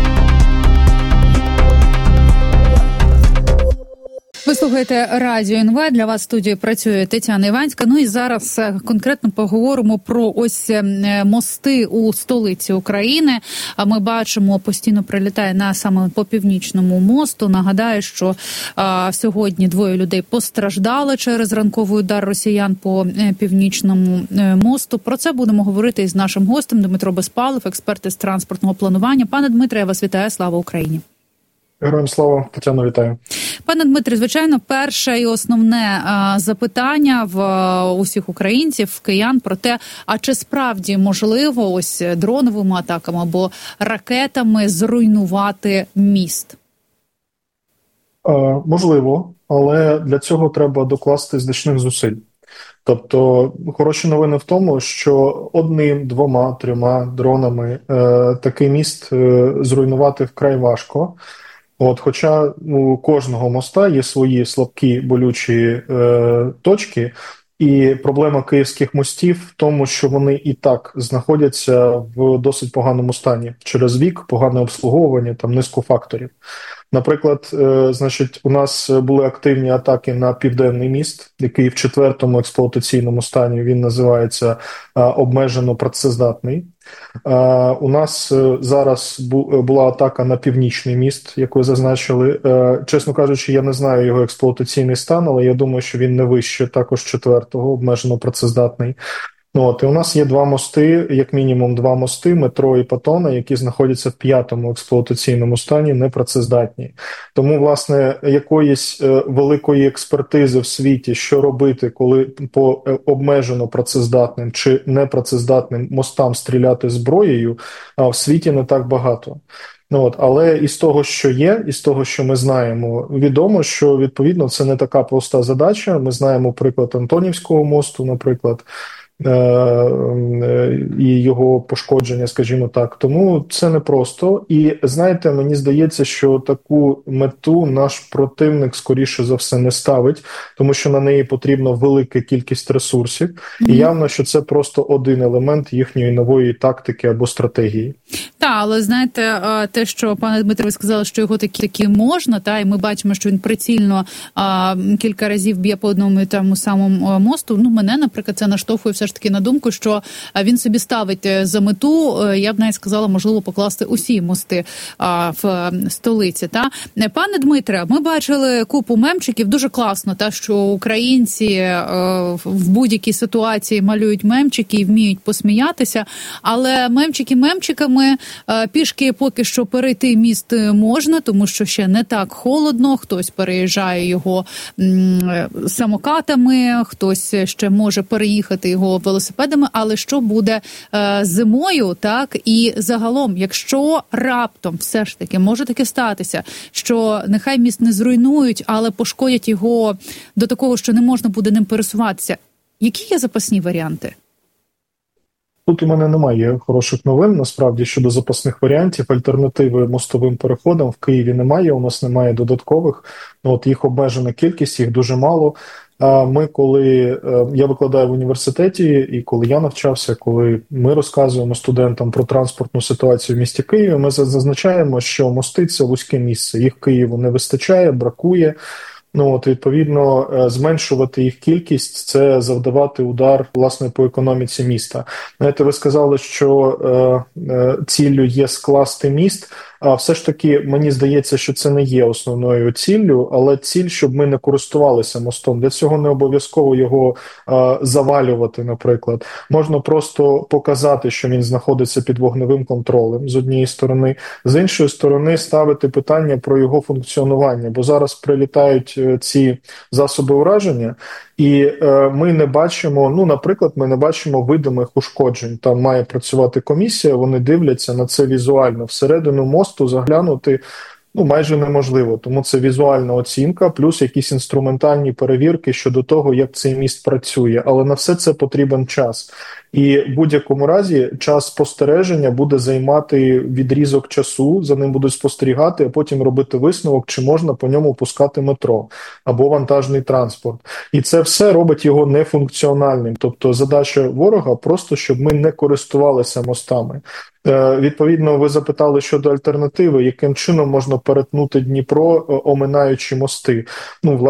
Ви слухаєте Радіо ен ве, для вас в студії працює Тетяна Іванська. Ну і зараз конкретно поговоримо про ось мости у столиці України. Ми бачимо, постійно прилітає на саме по Північному мосту. Нагадаю, що а, сьогодні двоє людей постраждали через ранковий удар росіян по Північному мосту. Про це будемо говорити із нашим гостем Дмитро Безпалов, експерт із транспортного планування. Пане Дмитре, я вас вітаю. Слава Україні! Героям слава, Тетяно, вітаю. Пане Дмитре, звичайно, перше і основне а, запитання в а, усіх українців, киян про те, а чи справді можливо ось дроновими атаками або ракетами зруйнувати міст? Е, можливо, але для цього треба докласти значних зусиль. Тобто, хороші новини в тому, що одним, двома, трьома дронами е, такий міст е, зруйнувати вкрай важко. От, хоча у кожного моста є свої слабкі болючі е, точки, і проблема київських мостів в тому, що вони і так знаходяться в досить поганому стані. Через вік, погане обслуговування, там низку факторів. Наприклад, е, значить, у нас були активні атаки на Південний міст, який в четвертому експлуатаційному стані, він називається е, обмежено працездатний. Е, у нас е, зараз бу, була атака на Північний міст, яку зазначили. Е, чесно кажучи, я не знаю його експлуатаційний стан, але я думаю, що він не вище також четвертого, обмежено працездатний. От, і у нас є два мости, як мінімум два мости, метро і Патона, які знаходяться в п'ятому експлуатаційному стані, непрацездатні. Тому, власне, якоїсь е, великої експертизи в світі, що робити, коли по е, обмежено працездатним чи непрацездатним мостам стріляти зброєю, а в світі не так багато. От, але із того, що є, із того, що ми знаємо, відомо, що, відповідно, це не така проста задача. Ми знаємо приклад Антонівського мосту, наприклад, і його пошкодження, скажімо так. Тому це непросто. І, знаєте, мені здається, що таку мету наш противник, скоріше за все, не ставить, тому що на неї потрібна велика кількість ресурсів. Mm-hmm. І явно, що це просто один елемент їхньої нової тактики або стратегії. Так, але, знаєте, те, що, пане Дмитре, ви сказали, що його такі, такі можна, та, і ми бачимо, що він прицільно а, кілька разів б'є по одному і тому самому мосту. Ну, мене, наприклад, це наштовхує все ж таки на думку, що він собі ставить за мету, я б навіть сказала, можливо, покласти усі мости а, в столиці. Та? Пане Дмитре, ми бачили купу мемчиків, дуже класно, та, що українці а, в будь-якій ситуації малюють мемчики і вміють посміятися, але мемчики мемчиками, а, пішки поки що перейти міст можна, тому що ще не так холодно, хтось переїжджає його м, самокатами, хтось ще може переїхати його велосипедами, але що буде е, зимою, так, і загалом, якщо раптом все ж таки може таке статися, що нехай міст не зруйнують, але пошкодять його до такого, що не можна буде ним пересуватися, які є запасні варіанти? Тут у мене немає хороших новин, насправді, щодо запасних варіантів. Альтернативи мостовим переходам в Києві немає, у нас немає додаткових. От їх обмежена кількість, їх дуже мало. А ми, коли я викладаю в університеті, і коли я навчався, коли ми розказуємо студентам про транспортну ситуацію в місті Києві, ми зазначаємо, що мости – це вузьке місце. Їх Києву не вистачає, бракує. Ну, от, відповідно, зменшувати їх кількість – це завдавати удар, власне, по економіці міста. Знаєте, ви сказали, що е, е, ціллю є скласти міст, а все ж таки, мені здається, що це не є основною ціллю, але ціль, щоб ми не користувалися мостом. Для цього не обов'язково його е, завалювати, наприклад. Можна просто показати, що він знаходиться під вогневим контролем, з однієї сторони. З іншої сторони, ставити питання про його функціонування, бо зараз прилітають ці засоби ураження, і е, ми не бачимо, ну, наприклад, ми не бачимо видимих ушкоджень. Там має працювати комісія, вони дивляться на це візуально. Всередину мосту заглянути, ну, майже неможливо. Тому це візуальна оцінка, плюс якісь інструментальні перевірки щодо того, як цей міст працює. Але на все це потрібен час. І в будь-якому разі час спостереження буде займати відрізок часу, за ним будуть спостерігати, а потім робити висновок, чи можна по ньому пускати метро або вантажний транспорт. І це все робить його нефункціональним. Тобто задача ворога просто, щоб ми не користувалися мостами. Е, відповідно, ви запитали щодо альтернативи, яким чином можна перетнути Дніпро, оминаючи мости. Ну,